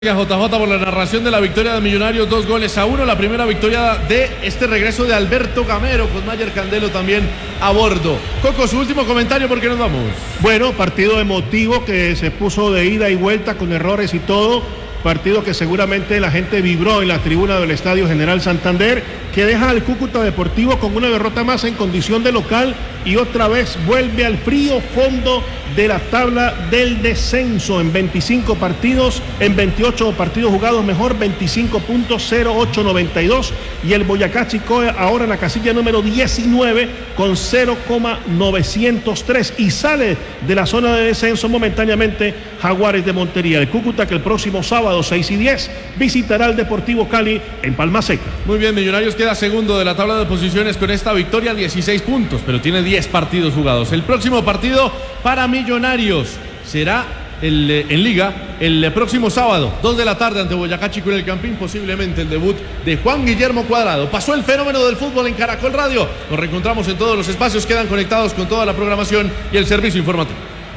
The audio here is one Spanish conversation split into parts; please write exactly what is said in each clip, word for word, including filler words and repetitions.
J J por la narración de la victoria de Millonarios, dos goles a uno, la primera victoria de este regreso de Alberto Gamero, con Mayer Candelo también a bordo. Coco, su último comentario porque nos vamos. Bueno, partido emotivo que se puso de ida y vuelta con errores y todo, partido que seguramente la gente vibró en la tribuna del Estadio General Santander, que deja al Cúcuta Deportivo con una derrota más en condición de local y otra vez vuelve al frío fondo de la tabla del descenso en veinticinco partidos, en veintiocho partidos jugados, mejor veinticinco puntos, cero ocho noventa y dos, y el Boyacá Chico ahora en la casilla número diecinueve con cero coma novecientos tres y sale de la zona de descenso momentáneamente Jaguares de Montería. El Cúcuta que el próximo sábado seis y diez visitará al Deportivo Cali en Palma Seca. Muy bien, Millonarios queda segundo de la tabla de posiciones con esta victoria, dieciséis puntos, pero tiene diez partidos jugados. El próximo partido para Millonarios será el, en Liga el próximo sábado, dos de la tarde ante Boyacá Chico en el Campín, posiblemente el debut de Juan Guillermo Cuadrado. Pasó el fenómeno del fútbol en Caracol Radio. Nos reencontramos en todos los espacios, quedan conectados con toda la programación y el servicio informativo.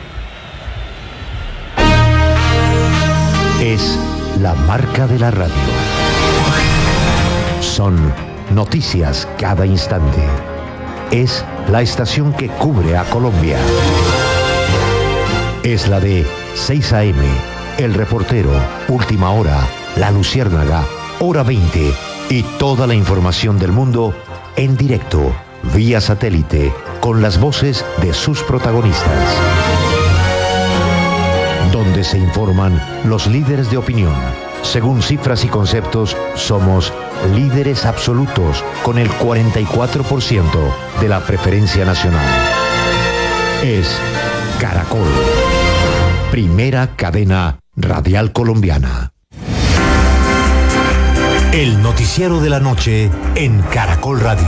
Es la marca de la radio. Son noticias cada instante. Es la estación que cubre a Colombia. Es la de seis a eme, El Reportero, Última Hora, La Luciérnaga, Hora veinte y toda la información del mundo en directo, vía satélite, con las voces de sus protagonistas. Donde se informan los líderes de opinión. Según cifras y conceptos, somos líderes absolutos con el cuarenta y cuatro por ciento de la preferencia nacional. Es Caracol, primera cadena radial colombiana. El noticiero de la noche en Caracol Radio.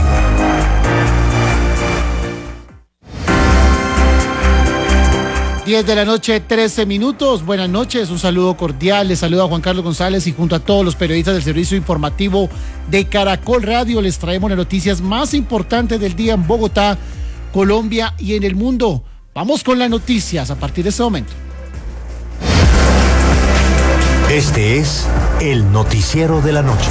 diez de la noche, trece minutos. Buenas noches, un saludo cordial. Les saluda Juan Carlos González y junto a todos los periodistas del servicio informativo de Caracol Radio les traemos las noticias más importantes del día en Bogotá, Colombia y en el mundo. Vamos con las noticias a partir de este momento. Este es el noticiero de la noche.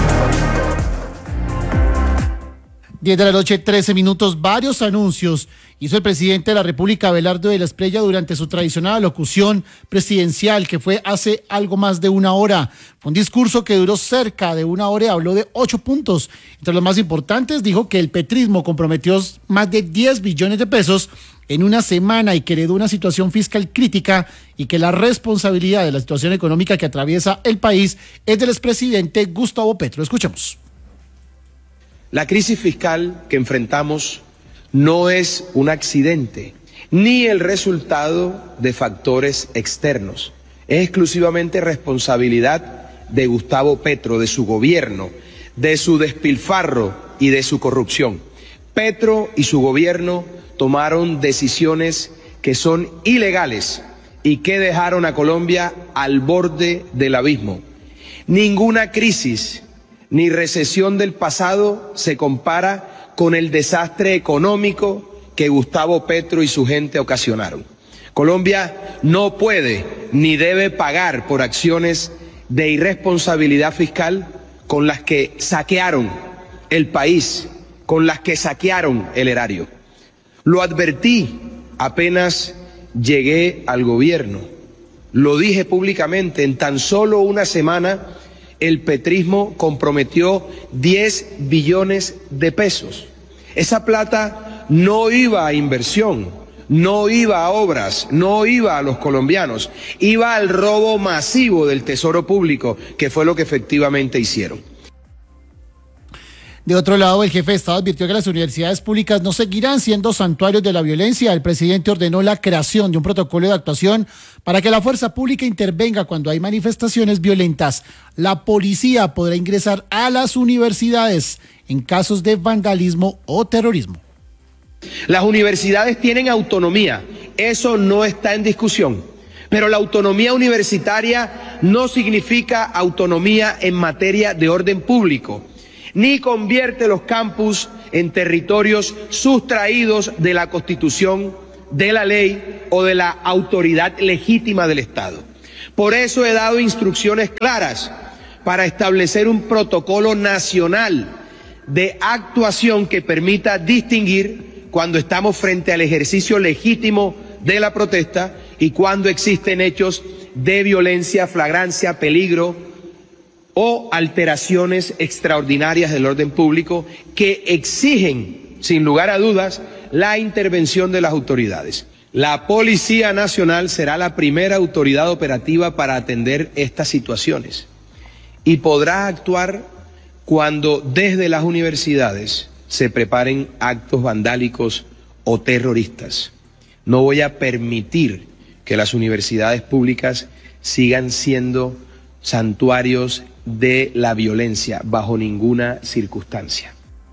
diez de la noche, trece minutos, varios anuncios hizo el presidente de la República, Abelardo de la Espriella, durante su tradicional locución presidencial, que fue hace algo más de una hora. Fue un discurso que duró cerca de una hora y habló de ocho puntos. Entre los más importantes, dijo que el petrismo comprometió más de diez billones de pesos en una semana y que heredó una situación fiscal crítica y que la responsabilidad de la situación económica que atraviesa el país es del expresidente Gustavo Petro. Escuchemos. La crisis fiscal que enfrentamos no es un accidente, ni el resultado de factores externos. Es exclusivamente responsabilidad de Gustavo Petro, de su gobierno, de su despilfarro y de su corrupción. Petro y su gobierno tomaron decisiones que son ilegales y que dejaron a Colombia al borde del abismo. Ninguna crisis ni recesión del pasado se compara con el desastre económico que Gustavo Petro y su gente ocasionaron. Colombia no puede ni debe pagar por acciones de irresponsabilidad fiscal con las que saquearon el país, con las que saquearon el erario. Lo advertí apenas llegué al gobierno. Lo dije públicamente, en tan solo una semana el petrismo comprometió diez billones de pesos. Esa plata no iba a inversión, no iba a obras, no iba a los colombianos, iba al robo masivo del tesoro público, que fue lo que efectivamente hicieron. De otro lado, el jefe de Estado advirtió que las universidades públicas no seguirán siendo santuarios de la violencia. El presidente ordenó la creación de un protocolo de actuación para que la fuerza pública intervenga cuando hay manifestaciones violentas. La policía podrá ingresar a las universidades en casos de vandalismo o terrorismo. Las universidades tienen autonomía, eso no está en discusión. Pero la autonomía universitaria no significa autonomía en materia de orden público, ni convierte los campus en territorios sustraídos de la Constitución, de la ley o de la autoridad legítima del Estado. Por eso he dado instrucciones claras para establecer un protocolo nacional de actuación que permita distinguir cuando estamos frente al ejercicio legítimo de la protesta y cuando existen hechos de violencia, flagrancia, peligro o alteraciones extraordinarias del orden público que exigen, sin lugar a dudas, la intervención de las autoridades. La Policía Nacional será la primera autoridad operativa para atender estas situaciones y podrá actuar cuando desde las universidades se preparen actos vandálicos o terroristas. No voy a permitir que las universidades públicas sigan siendo santuarios de la violencia bajo ninguna circunstancia.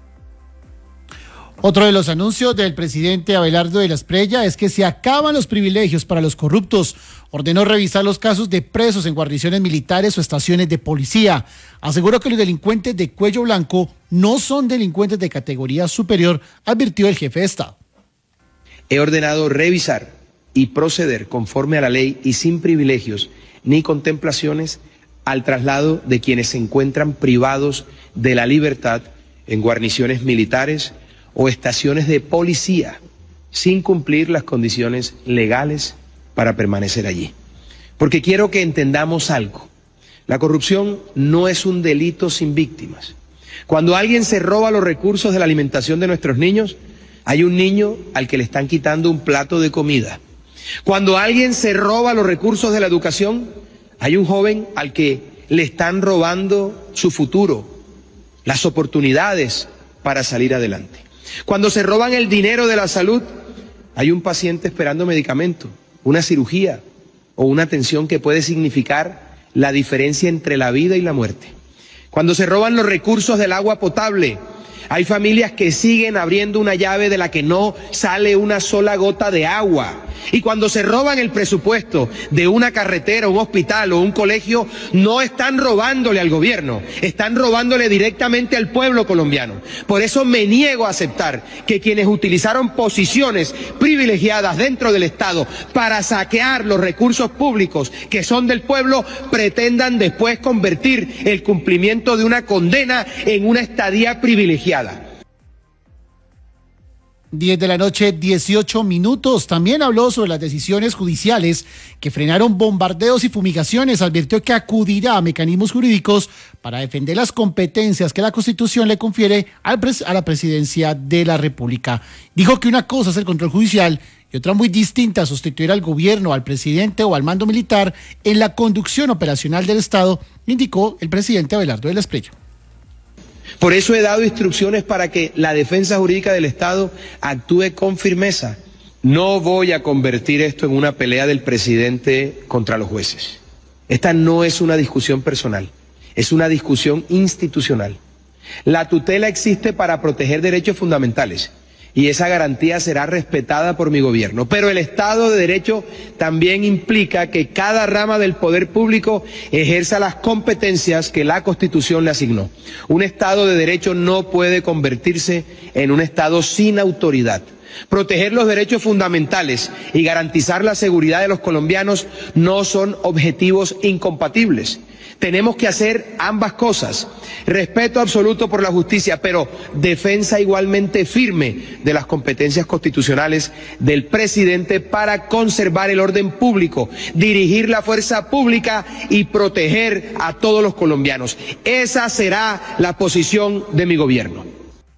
Otro de los anuncios del presidente Abelardo de la Espriella es que se acaban los privilegios para los corruptos. Ordenó revisar los casos de presos en guarniciones militares o estaciones de policía. Aseguró que los delincuentes de cuello blanco no son delincuentes de categoría superior, advirtió el jefe de Estado. He ordenado revisar y proceder conforme a la ley y sin privilegios ni contemplaciones al traslado de quienes se encuentran privados de la libertad en guarniciones militares o estaciones de policía sin cumplir las condiciones legales para permanecer allí. Porque quiero que entendamos algo. La corrupción no es un delito sin víctimas. Cuando alguien se roba los recursos de la alimentación de nuestros niños, hay un niño al que le están quitando un plato de comida. Cuando alguien se roba los recursos de la educación, hay un joven al que le están robando su futuro, las oportunidades para salir adelante. Cuando se roban el dinero de la salud, hay un paciente esperando medicamento, una cirugía o una atención que puede significar la diferencia entre la vida y la muerte. Cuando se roban los recursos del agua potable, hay familias que siguen abriendo una llave de la que no sale una sola gota de agua. Y cuando se roban el presupuesto de una carretera, un hospital o un colegio, no están robándole al gobierno, están robándole directamente al pueblo colombiano. Por eso me niego a aceptar que quienes utilizaron posiciones privilegiadas dentro del Estado para saquear los recursos públicos que son del pueblo, pretendan después convertir el cumplimiento de una condena en una estadía privilegiada. diez de la noche, dieciocho minutos. También habló sobre las decisiones judiciales que frenaron bombardeos y fumigaciones. Advirtió que acudirá a mecanismos jurídicos para defender las competencias que la Constitución le confiere al pres- a la presidencia de la República. Dijo que una cosa es el control judicial y otra muy distinta, sustituir al gobierno, al presidente o al mando militar en la conducción operacional del Estado, indicó el presidente Abelardo de la Espriella. Por eso he dado instrucciones para que la defensa jurídica del Estado actúe con firmeza. No voy a convertir esto en una pelea del presidente contra los jueces. Esta no es una discusión personal, es una discusión institucional. La tutela existe para proteger derechos fundamentales y esa garantía será respetada por mi gobierno. Pero el Estado de Derecho también implica que cada rama del poder público ejerza las competencias que la Constitución le asignó. Un Estado de Derecho no puede convertirse en un Estado sin autoridad. Proteger los derechos fundamentales y garantizar la seguridad de los colombianos no son objetivos incompatibles. Tenemos que hacer ambas cosas. Respeto absoluto por la justicia, pero defensa igualmente firme de las competencias constitucionales del presidente para conservar el orden público, dirigir la fuerza pública y proteger a todos los colombianos. Esa será la posición de mi gobierno.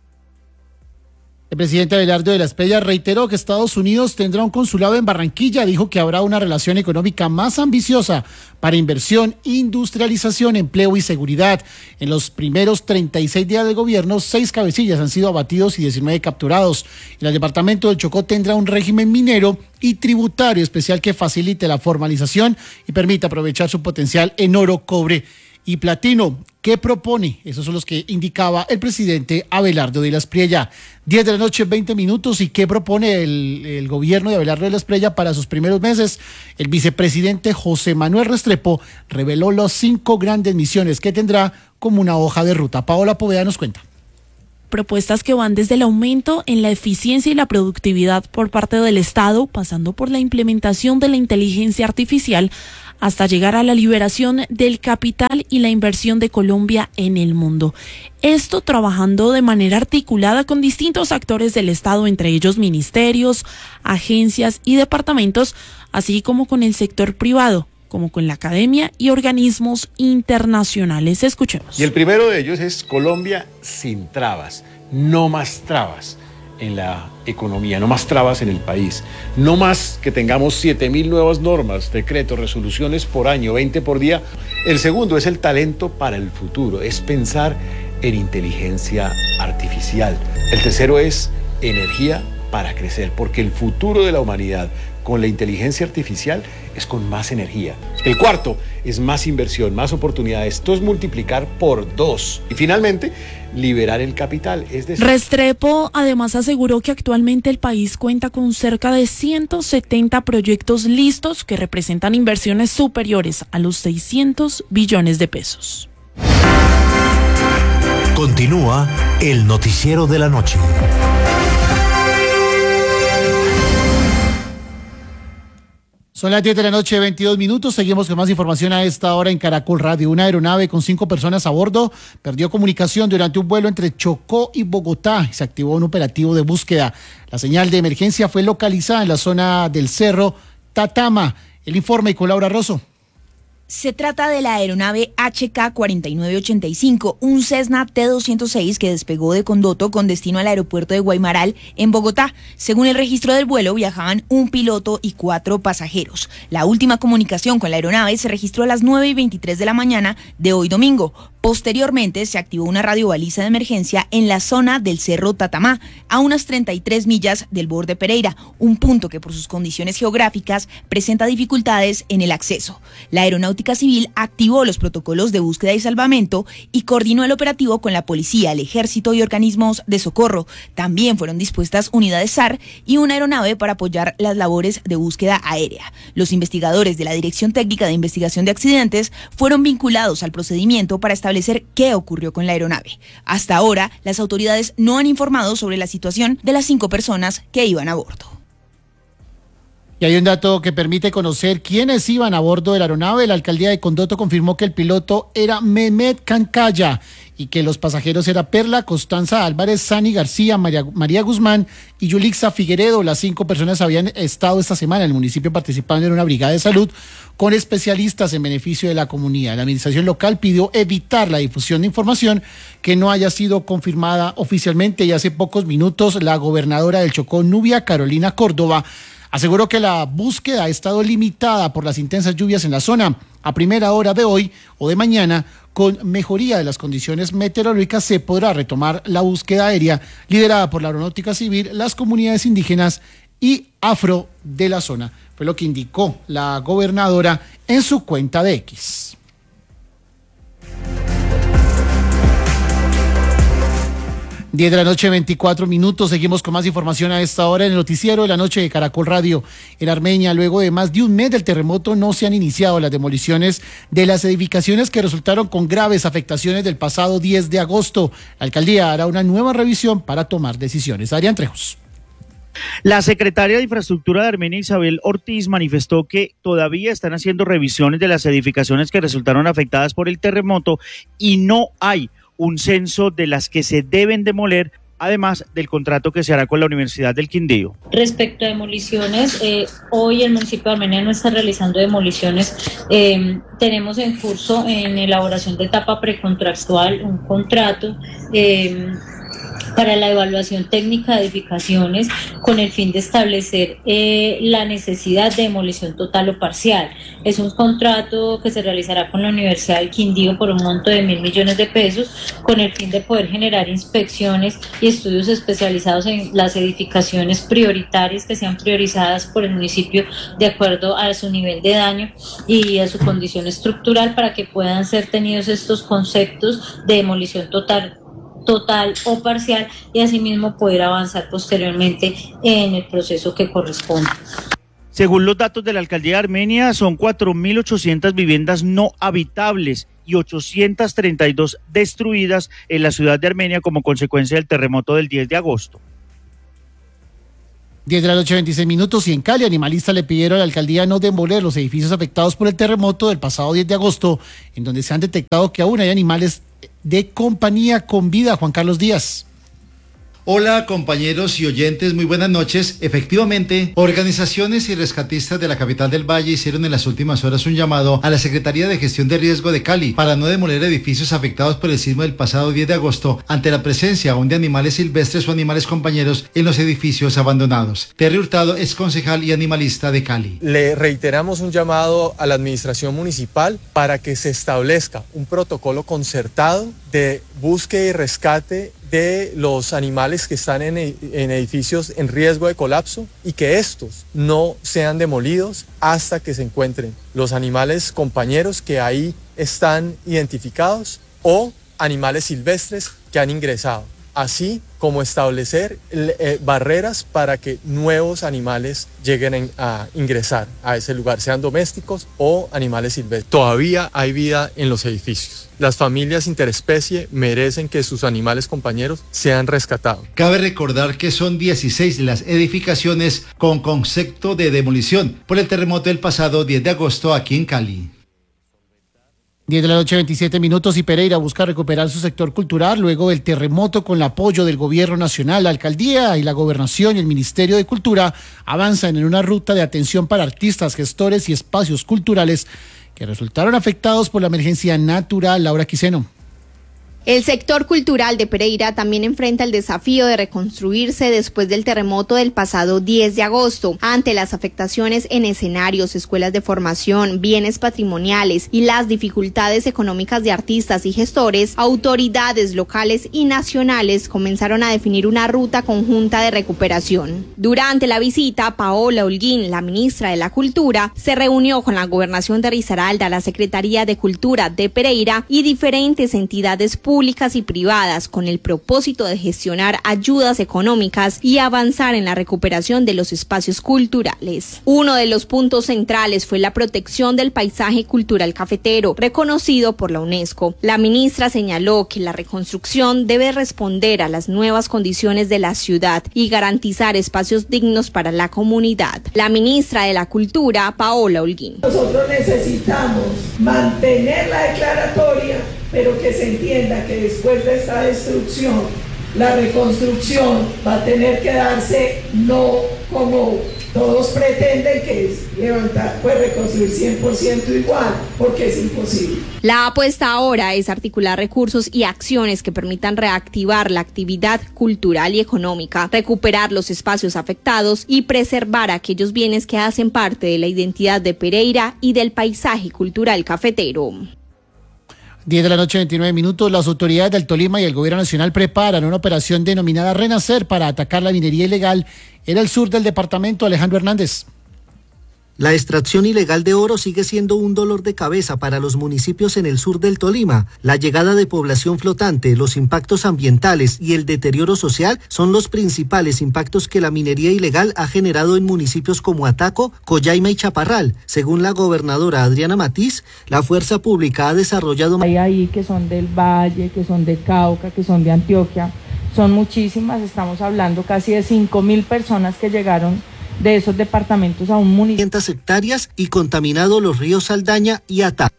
El presidente Abelardo de la Espriella reiteró que Estados Unidos tendrá un consulado en Barranquilla. Dijo que habrá una relación económica más ambiciosa para inversión, industrialización, empleo y seguridad. En los primeros treinta y seis días del gobierno, seis cabecillas han sido abatidos y diecinueve capturados. El departamento del Chocó tendrá un régimen minero y tributario especial que facilite la formalización y permita aprovechar su potencial en oro, cobre y platino. ¿Qué propone? Esos son los que indicaba el presidente Abelardo de la Espriella. diez de la noche, veinte minutos. ¿Y qué propone el, el gobierno de Abelardo de la Espriella para sus primeros meses? El vicepresidente José Manuel Restrepo reveló las cinco grandes misiones que tendrá como una hoja de ruta. Paola Poveda nos cuenta. Propuestas que van desde el aumento en la eficiencia y la productividad por parte del Estado, pasando por la implementación de la inteligencia artificial, hasta llegar a la liberación del capital y la inversión de Colombia en el mundo. Esto trabajando de manera articulada con distintos actores del Estado, entre ellos ministerios, agencias y departamentos, así como con el sector privado, como con la academia y organismos internacionales. Escuchemos. Y el primero de ellos es Colombia sin trabas, no más trabas en la economía, no más trabas en el país, no más que tengamos siete mil nuevas normas, decretos, resoluciones por año, veinte por día. El segundo es el talento para el futuro, es pensar en inteligencia artificial. El tercero es energía para crecer, porque el futuro de la humanidad con la inteligencia artificial es con más energía. El cuarto es más inversión, más oportunidades. Esto es multiplicar por dos. Y finalmente, liberar el capital. Es decir... Restrepo además aseguró que actualmente el país cuenta con cerca de ciento setenta proyectos listos que representan inversiones superiores a los seiscientos billones de pesos. Continúa el noticiero de la noche. Son las diez de la noche, veintidós minutos. Seguimos con más información a esta hora en Caracol Radio. Una aeronave con cinco personas a bordo perdió comunicación durante un vuelo entre Chocó y Bogotá y se activó un operativo de búsqueda. La señal de emergencia fue localizada en la zona del Cerro Tatama. El informe con Laura Rosso. Se trata de la aeronave H K cuarenta y nueve ochenta y cinco, un Cessna T doscientos seis que despegó de Condoto con destino al aeropuerto de Guaymaral, en Bogotá. Según el registro del vuelo, viajaban un piloto y cuatro pasajeros. La última comunicación con la aeronave se registró a las nueve y veintitrés de la mañana de hoy domingo. Posteriormente, se activó una radiobaliza de emergencia en la zona del Cerro Tatamá, a unas treinta y tres millas del borde Pereira, un punto que por sus condiciones geográficas presenta dificultades en el acceso. La Aeronáutica Civil activó los protocolos de búsqueda y salvamento y coordinó el operativo con la policía, el ejército y organismos de socorro. También fueron dispuestas unidades S A R y una aeronave para apoyar las labores de búsqueda aérea. Los investigadores de la Dirección Técnica de Investigación de Accidentes fueron vinculados al procedimiento para establecer qué ocurrió con la aeronave. Hasta ahora, las autoridades no han informado sobre la situación de las cinco personas que iban a bordo. Y hay un dato que permite conocer quiénes iban a bordo de la aeronave. La alcaldía de Condoto confirmó que el piloto era Mehmet Cancaya y que los pasajeros eran Perla, Constanza Álvarez, Sani García, María, María Guzmán y Yulixa Figueredo. Las cinco personas habían estado esta semana en el municipio participando en una brigada de salud con especialistas en beneficio de la comunidad. La administración local pidió evitar la difusión de información que no haya sido confirmada oficialmente, y hace pocos minutos la gobernadora del Chocó, Nubia Carolina Córdoba, aseguró que la búsqueda ha estado limitada por las intensas lluvias en la zona. A primera hora de hoy o de mañana, con mejoría de las condiciones meteorológicas, se podrá retomar la búsqueda aérea liderada por la Aeronáutica Civil, las comunidades indígenas y afro de la zona. Fue lo que indicó la gobernadora en su cuenta de X. diez de la noche, veinticuatro minutos. Seguimos con más información a esta hora en el noticiero de la noche de Caracol Radio. En Armenia, luego de más de un mes del terremoto, no se han iniciado las demoliciones de las edificaciones que resultaron con graves afectaciones del pasado diez de agosto. La alcaldía hará una nueva revisión para tomar decisiones. Adrián Trejos. La secretaria de Infraestructura de Armenia, Isabel Ortiz, manifestó que todavía están haciendo revisiones de las edificaciones que resultaron afectadas por el terremoto y no hay un censo de las que se deben demoler, además del contrato que se hará con la Universidad del Quindío. Respecto a demoliciones, eh, hoy el municipio de Armenia no está realizando demoliciones. Eh, tenemos en curso, en elaboración de etapa precontractual, un contrato eh, para la evaluación técnica de edificaciones con el fin de establecer eh, la necesidad de demolición total o parcial. Es un contrato que se realizará con la Universidad del Quindío por un monto de mil millones de pesos con el fin de poder generar inspecciones y estudios especializados en las edificaciones prioritarias que sean priorizadas por el municipio de acuerdo a su nivel de daño y a su condición estructural, para que puedan ser tenidos estos conceptos de demolición total total o parcial y asimismo poder avanzar posteriormente en el proceso que corresponde. Según los datos de la alcaldía de Armenia, son cuatro mil ochocientas viviendas no habitables y ochocientas treinta y dos destruidas en la ciudad de Armenia como consecuencia del terremoto del diez de agosto. diez de la noche, veintiséis minutos, y en Cali, animalistas le pidieron a la alcaldía no demoler los edificios afectados por el terremoto del pasado diez de agosto, en donde se han detectado que aún hay animales de compañía con vida. Juan Carlos Díaz. Hola compañeros y oyentes, muy buenas noches. Efectivamente, organizaciones y rescatistas de la capital del Valle hicieron en las últimas horas un llamado a la Secretaría de Gestión de Riesgo de Cali para no demoler edificios afectados por el sismo del pasado diez de agosto ante la presencia aún de animales silvestres o animales compañeros en los edificios abandonados. Terry Hurtado es concejal y animalista de Cali. Le reiteramos un llamado a la administración municipal para que se establezca un protocolo concertado de búsqueda y rescate de los animales que están en, en edificios en riesgo de colapso y que estos no sean demolidos hasta que se encuentren los animales compañeros que ahí están identificados o animales silvestres que han ingresado, así como establecer eh, barreras para que nuevos animales lleguen en, a ingresar a ese lugar, sean domésticos o animales silvestres. Todavía hay vida en los edificios. Las familias interespecie merecen que sus animales compañeros sean rescatados. Cabe recordar que son dieciséis las edificaciones con concepto de demolición por el terremoto del pasado diez de agosto aquí en Cali. diez de la noche, veintisiete minutos, y Pereira busca recuperar su sector cultural luego del terremoto con el apoyo del gobierno nacional. La alcaldía y la gobernación y el Ministerio de Cultura avanzan en una ruta de atención para artistas, gestores y espacios culturales que resultaron afectados por la emergencia natural. Laura Quiseno. El sector cultural de Pereira también enfrenta el desafío de reconstruirse después del terremoto del pasado diez de agosto, ante las afectaciones en escenarios, escuelas de formación, bienes patrimoniales y las dificultades económicas de artistas y gestores. Autoridades locales y nacionales comenzaron a definir una ruta conjunta de recuperación. Durante la visita, Paola Holguín, la ministra de la Cultura, se reunió con la Gobernación de Risaralda, la Secretaría de Cultura de Pereira y diferentes entidades públicas públicas y privadas con el propósito de gestionar ayudas económicas y avanzar en la recuperación de los espacios culturales. Uno de los puntos centrales fue la protección del paisaje cultural cafetero, reconocido por la UNESCO. La ministra señaló que la reconstrucción debe responder a las nuevas condiciones de la ciudad y garantizar espacios dignos para la comunidad. La ministra de la Cultura, Paola Holguín. Nosotros necesitamos mantener la declaratoria, pero que se entienda que después de esta destrucción, la reconstrucción va a tener que darse no como todos pretenden, que es levantar, pues reconstruir cien por ciento igual, porque es imposible. La apuesta ahora es articular recursos y acciones que permitan reactivar la actividad cultural y económica, recuperar los espacios afectados y preservar aquellos bienes que hacen parte de la identidad de Pereira y del paisaje cultural cafetero. diez de la noche, veintinueve minutos, las autoridades del Tolima y el gobierno nacional preparan una operación denominada Renacer para atacar la minería ilegal en el sur del departamento. Alejandro Hernández. La extracción ilegal de oro sigue siendo un dolor de cabeza para los municipios en el sur del Tolima. La llegada de población flotante, los impactos ambientales y el deterioro social son los principales impactos que la minería ilegal ha generado en municipios como Ataco, Collaima y Chaparral. Según la gobernadora Adriana Matiz, la fuerza pública ha desarrollado... Hay ahí que son del Valle, que son de Cauca, que son de Antioquia. Son muchísimas, estamos hablando casi de cinco mil personas que llegaron de esos departamentos a un municipio. quinientas hectáreas y contaminado los ríos Saldaña y Ata.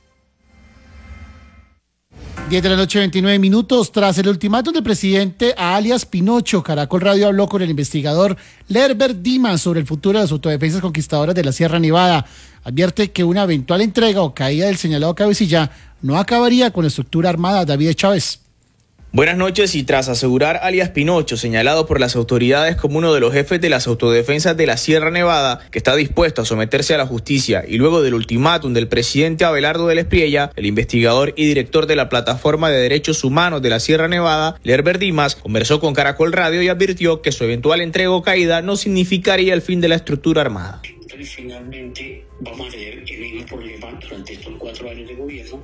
diez de la noche, veintinueve minutos. Tras el ultimátum del presidente a alias Pinocho, Caracol Radio habló con el investigador Lerber Dimas sobre el futuro de las autodefensas conquistadoras de la Sierra Nevada. Advierte que una eventual entrega o caída del señalado cabecilla no acabaría con la estructura armada. David Chávez. Buenas noches. Y tras asegurar alias Pinocho, señalado por las autoridades como uno de los jefes de las autodefensas de la Sierra Nevada, que está dispuesto a someterse a la justicia, y luego del ultimátum del presidente Abelardo del Espriella, el investigador y director de la Plataforma de Derechos Humanos de la Sierra Nevada, Lerber Dimas, conversó con Caracol Radio y advirtió que su eventual entrega o caída no significaría el fin de la estructura armada. Entonces, finalmente, vamos a tener el mismo problema durante estos cuatro años de gobierno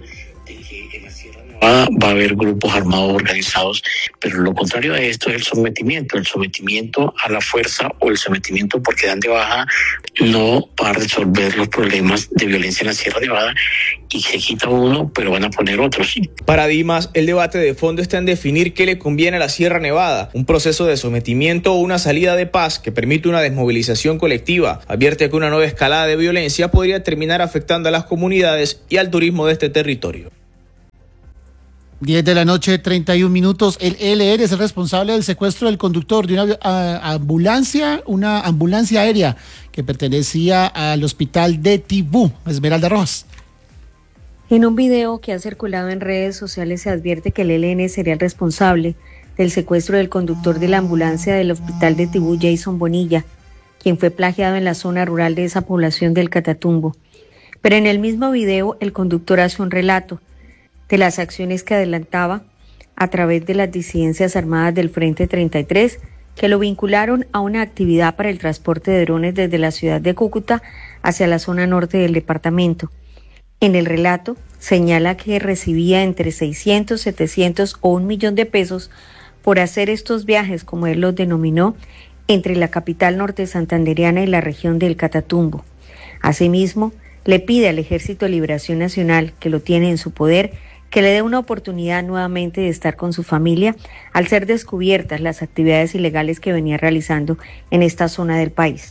en la Sierra Nevada va a haber grupos armados organizados, pero lo contrario a esto es el sometimiento, el sometimiento a la fuerza o el sometimiento porque dan de baja no va a resolver los problemas de violencia en la Sierra Nevada y se quita uno, pero van a poner otros. Para Dimas, el debate de fondo está en definir qué le conviene a la Sierra Nevada, un proceso de sometimiento o una salida de paz que permite una desmovilización colectiva. Advierte que una nueva escalada de violencia podría terminar afectando a las comunidades y al turismo de este territorio. diez de la noche, treinta y un minutos. El E L N es el responsable del secuestro del conductor de una a, ambulancia, una ambulancia aérea que pertenecía al hospital de Tibú. Esmeralda Rojas. En un video que ha circulado en redes sociales se advierte que el E L N sería el responsable del secuestro del conductor de la ambulancia del hospital de Tibú, Jason Bonilla, quien fue plagiado en la zona rural de esa población del Catatumbo. Pero en el mismo video el conductor hace un relato de las acciones que adelantaba a través de las disidencias armadas del Frente treinta y tres, que lo vincularon a una actividad para el transporte de drones desde la ciudad de Cúcuta hacia la zona norte del departamento. En el relato señala que recibía entre seiscientos, setecientos o un millón de pesos por hacer estos viajes, como él los denominó, entre la capital norte santandereana y la región del Catatumbo. Asimismo, le pide al Ejército de Liberación Nacional, que lo tiene en su poder, que le dé una oportunidad nuevamente de estar con su familia al ser descubiertas las actividades ilegales que venía realizando en esta zona del país.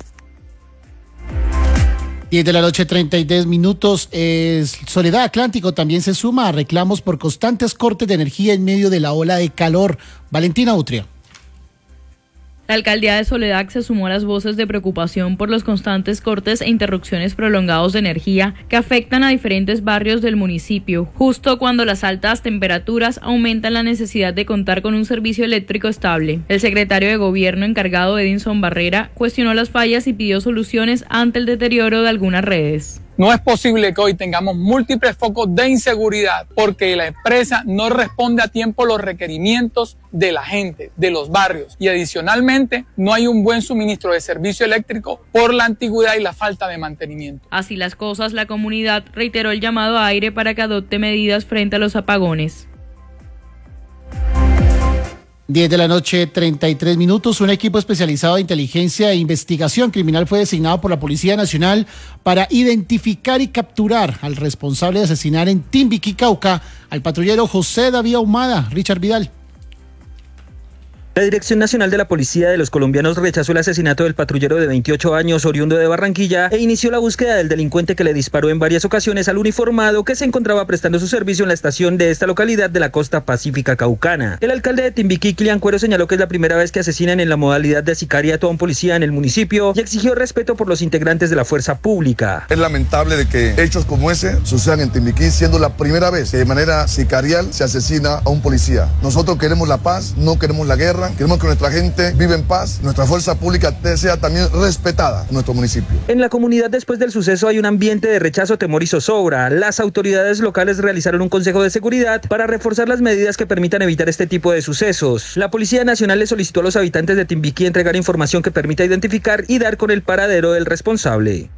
diez de la noche, treinta y dos minutos. Es Soledad Atlántico también se suma a reclamos por constantes cortes de energía en medio de la ola de calor. Valentina Utria. La alcaldía de Soledad se sumó a las voces de preocupación por los constantes cortes e interrupciones prolongados de energía que afectan a diferentes barrios del municipio, justo cuando las altas temperaturas aumentan la necesidad de contar con un servicio eléctrico estable. El secretario de Gobierno encargado, Edinson Barrera, cuestionó las fallas y pidió soluciones ante el deterioro de algunas redes. No es posible que hoy tengamos múltiples focos de inseguridad porque la empresa no responde a tiempo los requerimientos de la gente, de los barrios, y adicionalmente no hay un buen suministro de servicio eléctrico por la antigüedad y la falta de mantenimiento. Así las cosas, la comunidad reiteró el llamado a Aire para que adopte medidas frente a los apagones. diez de la noche, treinta y tres minutos. Un equipo especializado de inteligencia e investigación criminal fue designado por la Policía Nacional para identificar y capturar al responsable de asesinar en Timbiquí, Cauca, al patrullero José David Ahumada. Richard Vidal. La Dirección Nacional de la Policía de los Colombianos rechazó el asesinato del patrullero de veintiocho años oriundo de Barranquilla e inició la búsqueda del delincuente que le disparó en varias ocasiones al uniformado que se encontraba prestando su servicio en la estación de esta localidad de la costa pacífica caucana. El alcalde de Timbiquí, Kilian Cuero, señaló que es la primera vez que asesinan en la modalidad de sicariato a un policía en el municipio y exigió respeto por los integrantes de la fuerza pública. Es lamentable de que hechos como ese sucedan en Timbiquí, siendo la primera vez que de manera sicarial se asesina a un policía. Nosotros queremos la paz, no queremos la guerra, queremos que nuestra gente vive en paz, nuestra fuerza pública sea también respetada en nuestro municipio. En la comunidad después del suceso hay un ambiente de rechazo, temor y zozobra. Las autoridades locales realizaron un consejo de seguridad para reforzar las medidas que permitan evitar este tipo de sucesos. La Policía Nacional le solicitó a los habitantes de Timbiquí entregar información que permita identificar y dar con el paradero del responsable.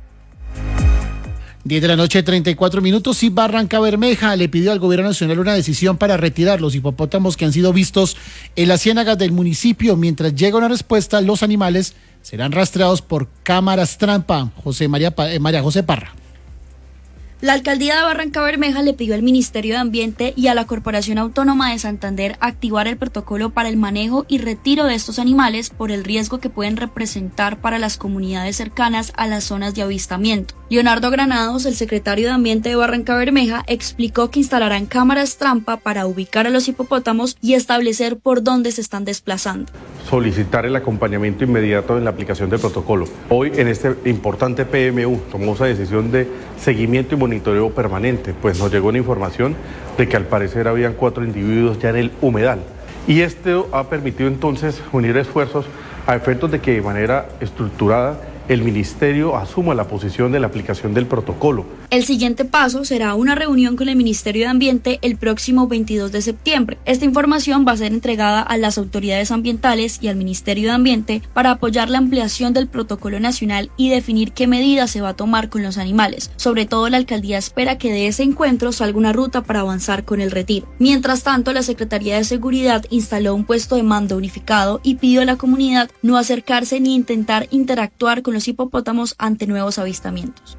diez de la noche, treinta y cuatro minutos. Y Barranca Bermeja le pidió al gobierno nacional una decisión para retirar los hipopótamos que han sido vistos en las ciénagas del municipio. Mientras llega una respuesta, los animales serán rastreados por cámaras trampa. José María, eh, María José Parra. La alcaldía de Barranca Bermeja le pidió al Ministerio de Ambiente y a la Corporación Autónoma de Santander activar el protocolo para el manejo y retiro de estos animales por el riesgo que pueden representar para las comunidades cercanas a las zonas de avistamiento. Leonardo Granados, el secretario de Ambiente de Barranca Bermeja, explicó que instalarán cámaras trampa para ubicar a los hipopótamos y establecer por dónde se están desplazando. Solicitar el acompañamiento inmediato en la aplicación del protocolo. Hoy en este importante P M U tomamos la decisión de seguimiento y monitoreo permanente, pues nos llegó una información de que al parecer habían cuatro individuos ya en el humedal. Y esto ha permitido entonces unir esfuerzos a efectos de que de manera estructurada el Ministerio asuma la posición de la aplicación del protocolo. El siguiente paso será una reunión con el Ministerio de Ambiente el próximo veintidós de septiembre. Esta información va a ser entregada a las autoridades ambientales y al Ministerio de Ambiente para apoyar la ampliación del protocolo nacional y definir qué medidas se va a tomar con los animales. Sobre todo, la alcaldía espera que de ese encuentro salga una ruta para avanzar con el retiro. Mientras tanto, la Secretaría de Seguridad instaló un puesto de mando unificado y pidió a la comunidad no acercarse ni intentar interactuar con los hipopótamos ante nuevos avistamientos.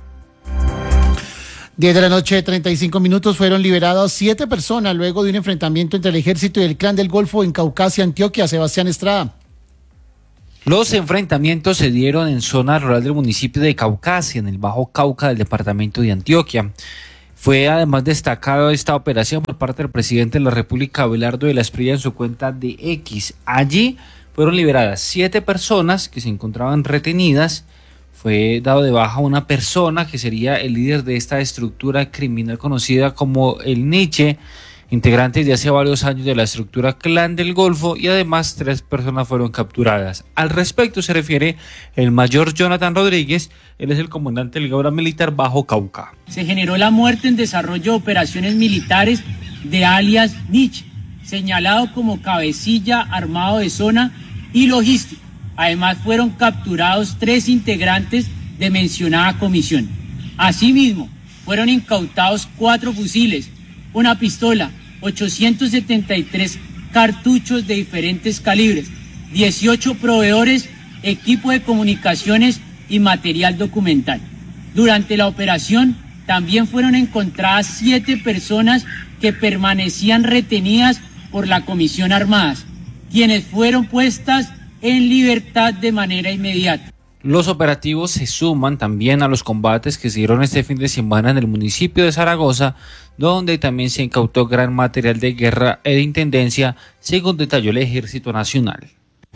diez de la noche, treinta y cinco minutos, fueron liberadas siete personas luego de un enfrentamiento entre el ejército y el clan del Golfo en Caucasia, Antioquia. Sebastián Estrada. Los enfrentamientos se dieron en zona rural del municipio de Caucasia, en el Bajo Cauca del departamento de Antioquia. Fue además destacado esta operación por parte del presidente de la República, Abelardo de la Espriella, en su cuenta de X. Allí fueron liberadas siete personas que se encontraban retenidas. Fue dado de baja una persona que sería el líder de esta estructura criminal conocida como el Nietzsche, integrante de hace varios años de la estructura Clan del Golfo, y además tres personas fueron capturadas. Al respecto se refiere el mayor Jonathan Rodríguez, él es el comandante del Gaura Militar Bajo Cauca. Se generó la muerte en desarrollo de operaciones militares de alias Nietzsche, señalado como cabecilla armado de zona y logística. Además fueron capturados tres integrantes de mencionada comisión. Asimismo, fueron incautados cuatro fusiles, una pistola, ochocientos setenta y tres cartuchos de diferentes calibres, dieciocho proveedores, equipo de comunicaciones y material documental. Durante la operación también fueron encontradas siete personas que permanecían retenidas por la Comisión Armadas, quienes fueron puestas en libertad de manera inmediata. Los operativos se suman también a los combates que se dieron este fin de semana en el municipio de Zaragoza, donde también se incautó gran material de guerra e de intendencia, según detalló el Ejército Nacional.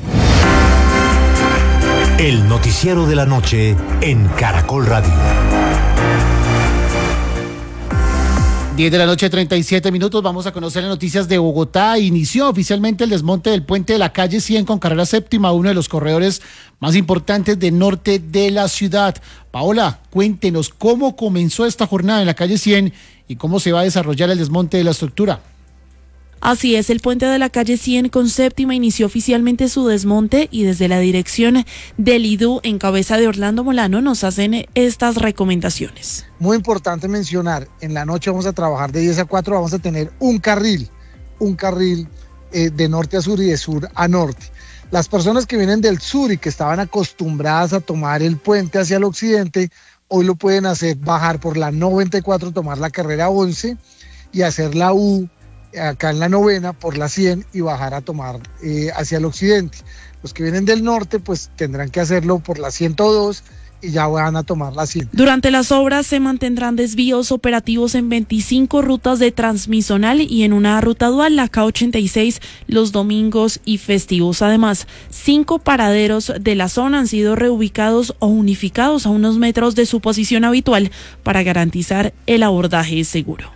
El noticiero de la noche en Caracol Radio. diez de la noche, treinta y siete minutos, vamos a conocer las noticias de Bogotá. Inició oficialmente el desmonte del puente de la calle cien con carrera séptima, uno de los corredores más importantes del norte de la ciudad. Paola, cuéntenos cómo comenzó esta jornada en la calle cien y cómo se va a desarrollar el desmonte de la estructura. Así es, el puente de la calle cien con séptima inició oficialmente su desmonte y desde la dirección del I D U en cabeza de Orlando Molano nos hacen estas recomendaciones. Muy importante mencionar, en la noche vamos a trabajar de diez a cuatro, vamos a tener un carril, un carril eh, de norte a sur y de sur a norte. Las personas que vienen del sur y que estaban acostumbradas a tomar el puente hacia el occidente, hoy lo pueden hacer, bajar por la noventa y cuatro, tomar la carrera once y hacer la U acá en la novena por la cien y bajar a tomar eh, hacia el occidente. Los que vienen del norte pues tendrán que hacerlo por la ciento dos y ya van a tomar la cien. Durante las obras se mantendrán desvíos operativos en veinticinco rutas de transmisional y en una ruta dual, la K ochenta y seis, los domingos y festivos. Además, cinco paraderos de la zona han sido reubicados o unificados a unos metros de su posición habitual para garantizar el abordaje seguro.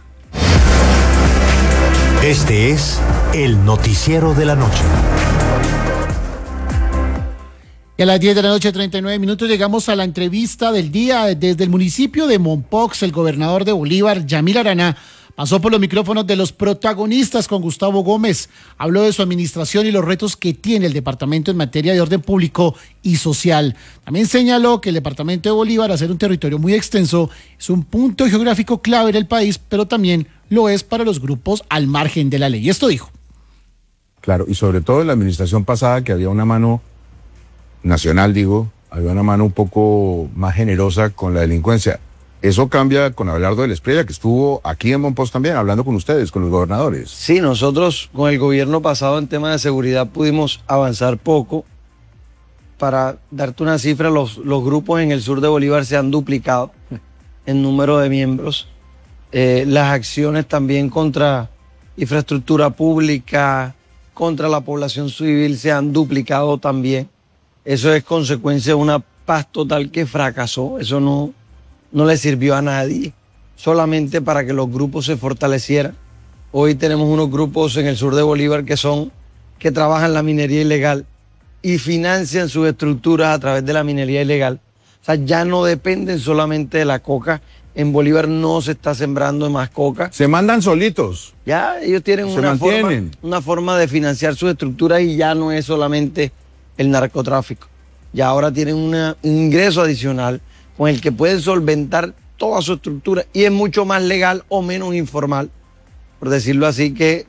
Este es el noticiero de la noche. Y a las diez de la noche, treinta y nueve minutos, llegamos a la entrevista del día. Desde el municipio de Mompox, el gobernador de Bolívar, Yamil Araná, pasó por los micrófonos de los protagonistas con Gustavo Gómez. Habló de su administración y los retos que tiene el departamento en materia de orden público y social. También señaló que el departamento de Bolívar, al ser un territorio muy extenso, es un punto geográfico clave en el país, pero también lo es para los grupos al margen de la ley. Esto dijo. Claro, y sobre todo en la administración pasada, que había una mano nacional, digo, había una mano un poco más generosa con la delincuencia. Eso cambia con Abelardo de la Espriella, que estuvo aquí en Mompox también, hablando con ustedes, con los gobernadores. Sí, nosotros con el gobierno pasado en temas de seguridad pudimos avanzar poco. Para darte una cifra, los, los grupos en el sur de Bolívar se han duplicado en número de miembros. Eh, las acciones también contra infraestructura pública, contra la población civil se han duplicado también. Eso es consecuencia de una paz total que fracasó. Eso no, no le sirvió a nadie, solamente para que los grupos se fortalecieran. Hoy tenemos unos grupos en el sur de Bolívar que son, que trabajan la minería ilegal y financian sus estructuras a través de la minería ilegal. O sea, ya no dependen solamente de la coca En Bolívar no se está sembrando más coca. Se mandan solitos. Ya ellos tienen Se una forma, mantienen. una forma de financiar sus estructuras y ya no es solamente el narcotráfico. Ya ahora tienen una, un ingreso adicional con el que pueden solventar toda su estructura y es mucho más legal o menos informal, por decirlo así, que,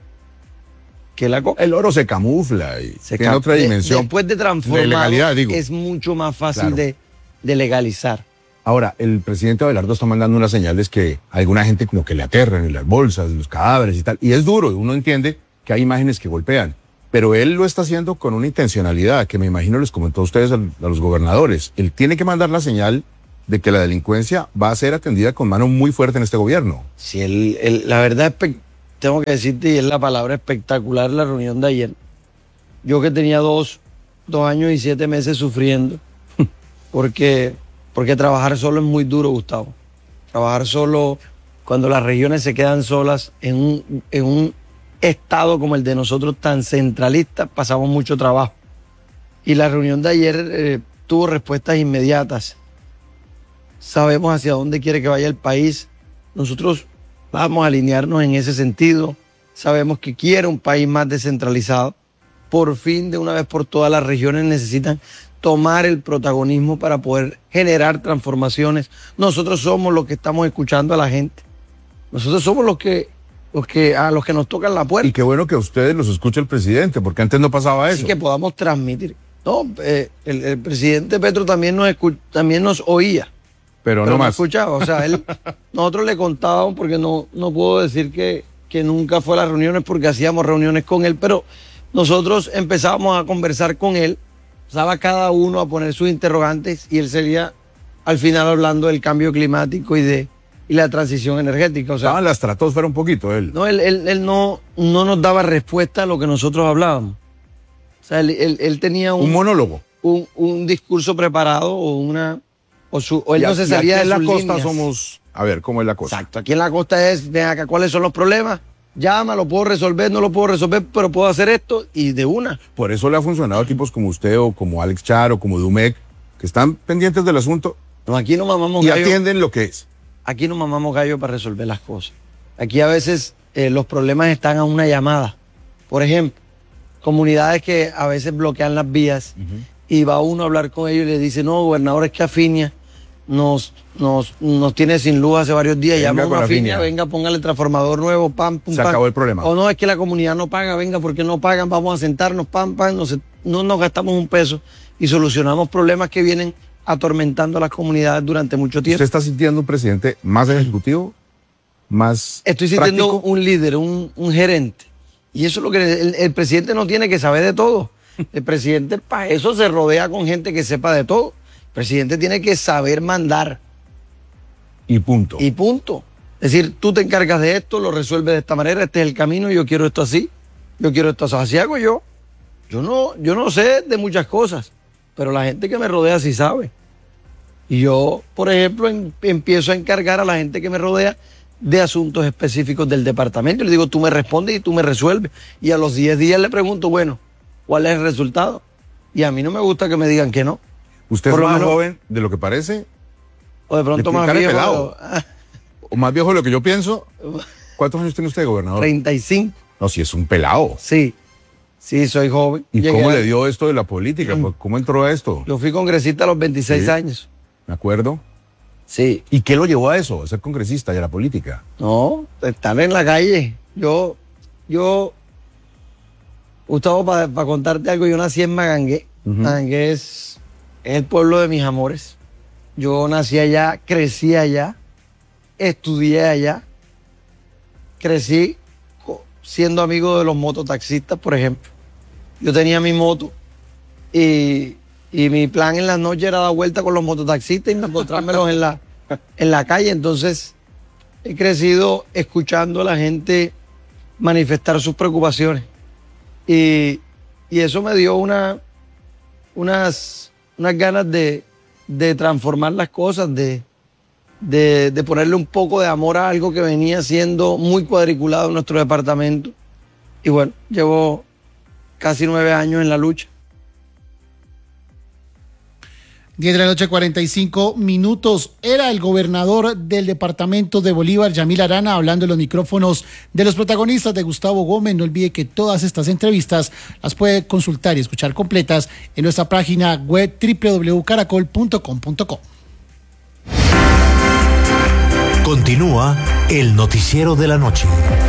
que la coca. El oro se camufla y Se tiene cap- otra de- dimensión. después de transformar, De legalidad, digo. es mucho más fácil Claro. de, de legalizar. Ahora, el presidente Abelardo está mandando unas señales que a alguna gente como que le aterran en las bolsas, los cadáveres y tal. Y es duro, uno entiende que hay imágenes que golpean. Pero él lo está haciendo con una intencionalidad que me imagino les comentó a ustedes, a, a los gobernadores. Él tiene que mandar la señal de que la delincuencia va a ser atendida con mano muy fuerte en este gobierno. Si el, el- la verdad, espe- tengo que decirte, y es la palabra espectacular, la reunión de ayer. Yo que tenía dos, dos años y siete meses sufriendo, porque, porque trabajar solo es muy duro, Gustavo. Trabajar solo, cuando las regiones se quedan solas en un, en un estado como el de nosotros, tan centralista, pasamos mucho trabajo. Y la reunión de ayer eh, tuvo respuestas inmediatas. Sabemos hacia dónde quiere que vaya el país. Nosotros vamos a alinearnos en ese sentido. Sabemos que quiere un país más descentralizado. Por fin, de una vez por todas, las regiones necesitan tomar el protagonismo para poder generar transformaciones. Nosotros somos los que estamos escuchando a la gente. Nosotros somos los que, los que, a los que nos tocan la puerta. Y qué bueno que a ustedes los escuche el presidente, porque antes no pasaba eso. Así que podamos transmitir. No, eh, el, el presidente Petro también nos, escu- también nos oía. Pero, no más. escuchaba, o sea, él, nosotros le contábamos, porque no, no puedo decir que, que nunca fue a las reuniones, porque hacíamos reuniones con él, pero nosotros empezábamos a conversar con él, empezaba cada uno a poner sus interrogantes y él sería al final hablando del cambio climático y de y la transición energética. O sea, Estaba en la estratosfera un poquito él. no, él, él, él no, no nos daba respuesta a lo que nosotros hablábamos. O sea, él, él, él tenía un, Un monólogo. un, un discurso preparado o una... O, su, o él Y no se aquí- salía aquí de en la sus costa líneas. somos... A ver, ¿cómo es la cosa? Exacto. Aquí en la costa es, ven acá, ¿cuáles son los problemas? Llama, lo puedo resolver, no lo puedo resolver, pero puedo hacer esto y de una. Por eso le ha funcionado a tipos como usted o como Alex Char o como Dumec, que están pendientes del asunto No, aquí no mamamos y gallo. atienden lo que es. Aquí no mamamos gallo para resolver las cosas. Aquí a veces eh, los problemas están a una llamada. Por ejemplo, comunidades que a veces bloquean las vías y va uno a hablar con ellos y le dice, no, gobernador, es que Afinia nos, nos, nos tiene sin luz hace varios días. Venga Llama a con una Afinia, Afinia. venga, póngale transformador nuevo, pam, pum, Se pam. acabó el problema. O no, es que la comunidad no paga, venga, porque no pagan, vamos a sentarnos, pam, pam, no, se- no nos gastamos un peso y solucionamos problemas que vienen atormentando a las comunidades durante mucho tiempo. ¿Usted está sintiendo un presidente más ejecutivo? ¿Más Estoy sintiendo práctico? un líder, un, un gerente. Y eso es lo que el, el presidente no tiene que saber de todo. El presidente para eso se rodea con gente que sepa de todo. El presidente tiene que saber mandar. Y punto. Y punto. Es decir, tú te encargas de esto, lo resuelves de esta manera, este es el camino, yo quiero esto así, yo quiero esto así, así hago yo. Yo no, yo no sé de muchas cosas, pero la gente que me rodea sí sabe. Y yo, por ejemplo, em- empiezo a encargar a la gente que me rodea de asuntos específicos del departamento. Y le digo, tú me respondes y tú me resuelves. Y a los diez días le pregunto, bueno, ¿cuál es el resultado? Y a mí no me gusta que me digan que no. ¿Usted Por es lo más menos- joven de lo que parece? O de pronto Le más cara de viejo. pelado. ¿O más viejo de lo que yo pienso? ¿Cuántos años tiene usted, gobernador? treinta y cinco. No, si es un pelado. Sí, sí, soy joven. ¿Y Llegué cómo a- le dio esto de la política? Pues, ¿cómo entró a esto? Yo fui congresista a los veintiséis Sí. años. ¿Me acuerdo? Sí. ¿Y qué lo llevó a eso, a ser congresista y a la política? No, estar en la calle. Yo, yo, Gustavo, para contarte algo, yo nací en Magangué. Ujú. Magangué es, es el pueblo de mis amores. Yo nací allá, crecí allá, estudié allá, crecí co- siendo amigo de los mototaxistas, por ejemplo. Yo tenía mi moto y, y mi plan en las noches era dar vuelta con los mototaxistas y encontrármelos en la, en la calle. Entonces, he crecido escuchando a la gente manifestar sus preocupaciones. Y, y eso me dio una, unas, unas ganas de, de transformar las cosas, de, de, de ponerle un poco de amor a algo que venía siendo muy cuadriculado en nuestro departamento. Y bueno, llevo casi nueve años en la lucha. diez de la noche, cuarenta y cinco minutos. Era el gobernador del departamento de Bolívar, Yamil Arana, hablando en los micrófonos de los protagonistas de Gustavo Gómez. No olvide que todas estas entrevistas las puede consultar y escuchar completas en nuestra página web doble u doble u doble u punto caracol punto com punto co. Continúa el noticiero de la noche.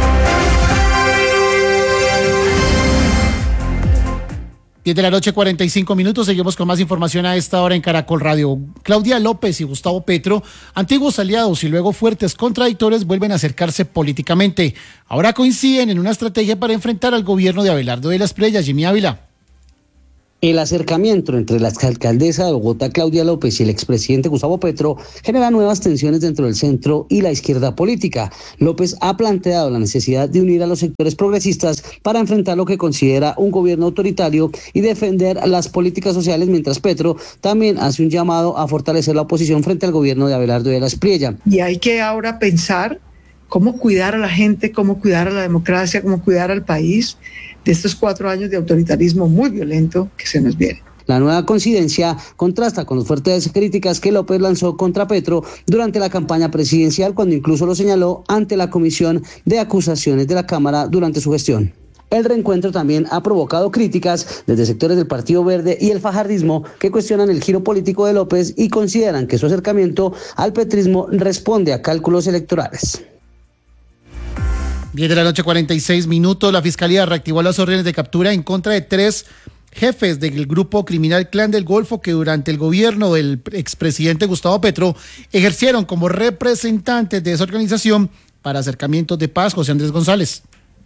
diez de la noche, cuarenta y cinco minutos. Seguimos con más información a esta hora en Caracol Radio. Claudia López y Gustavo Petro, antiguos aliados y luego fuertes contradictores, vuelven a acercarse políticamente. Ahora coinciden en una estrategia para enfrentar al gobierno de Abelardo de la Espriella. Jimmy Ávila. El acercamiento entre la exalcaldesa de Bogotá, Claudia López, y el expresidente Gustavo Petro genera nuevas tensiones dentro del centro y la izquierda política. López ha planteado la necesidad de unir a los sectores progresistas para enfrentar lo que considera un gobierno autoritario y defender las políticas sociales, mientras Petro también hace un llamado a fortalecer la oposición frente al gobierno de Abelardo de la Espriella. Y hay que ahora pensar cómo cuidar a la gente, cómo cuidar a la democracia, cómo cuidar al país de estos cuatro años de autoritarismo muy violento que se nos viene. La nueva coincidencia contrasta con las fuertes críticas que López lanzó contra Petro durante la campaña presidencial, cuando incluso lo señaló ante la Comisión de Acusaciones de la Cámara durante su gestión. El reencuentro también ha provocado críticas desde sectores del Partido Verde y el fajardismo, que cuestionan el giro político de López y consideran que su acercamiento al petrismo responde a cálculos electorales. diez de la noche, cuarenta y seis minutos. La Fiscalía reactivó las órdenes de captura en contra de tres jefes del grupo criminal Clan del Golfo que durante el gobierno del expresidente Gustavo Petro ejercieron como representantes de esa organización para acercamientos de paz. José Andrés González.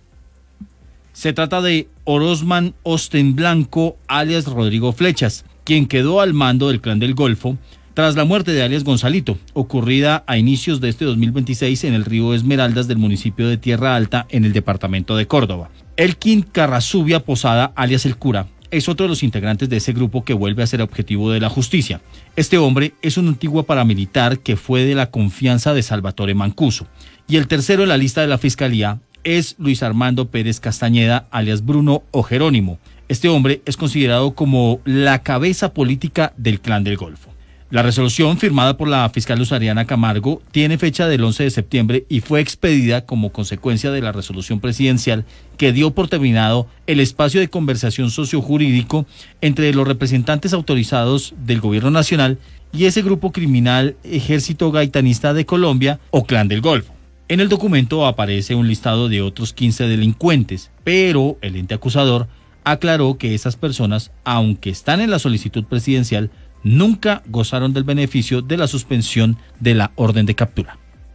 Se trata de Orozman Osten Blanco, alias Rodrigo Flechas, quien quedó al mando del Clan del Golfo tras la muerte de alias Gonzalito, ocurrida a inicios de este dos mil veintiséis en el río Esmeraldas del municipio de Tierra Alta, en el departamento de Córdoba. Elkin Carrazubia Posada, alias El Cura, es otro de los integrantes de ese grupo que vuelve a ser objetivo de la justicia. Este hombre es un antiguo paramilitar que fue de la confianza de Salvatore Mancuso. Y el tercero en la lista de la Fiscalía es Luis Armando Pérez Castañeda, alias Bruno o Jerónimo. Este hombre es considerado como la cabeza política del Clan del Golfo. La resolución, firmada por la fiscal Luz Ariana Camargo, tiene fecha del once de septiembre y fue expedida como consecuencia de la resolución presidencial que dio por terminado el espacio de conversación sociojurídico entre los representantes autorizados del Gobierno Nacional y ese grupo criminal Ejército Gaitanista de Colombia o Clan del Golfo. En el documento aparece un listado de otros quince delincuentes, pero el ente acusador aclaró que esas personas, aunque están en la solicitud presidencial, nunca gozaron del beneficio de la suspensión de la orden de captura.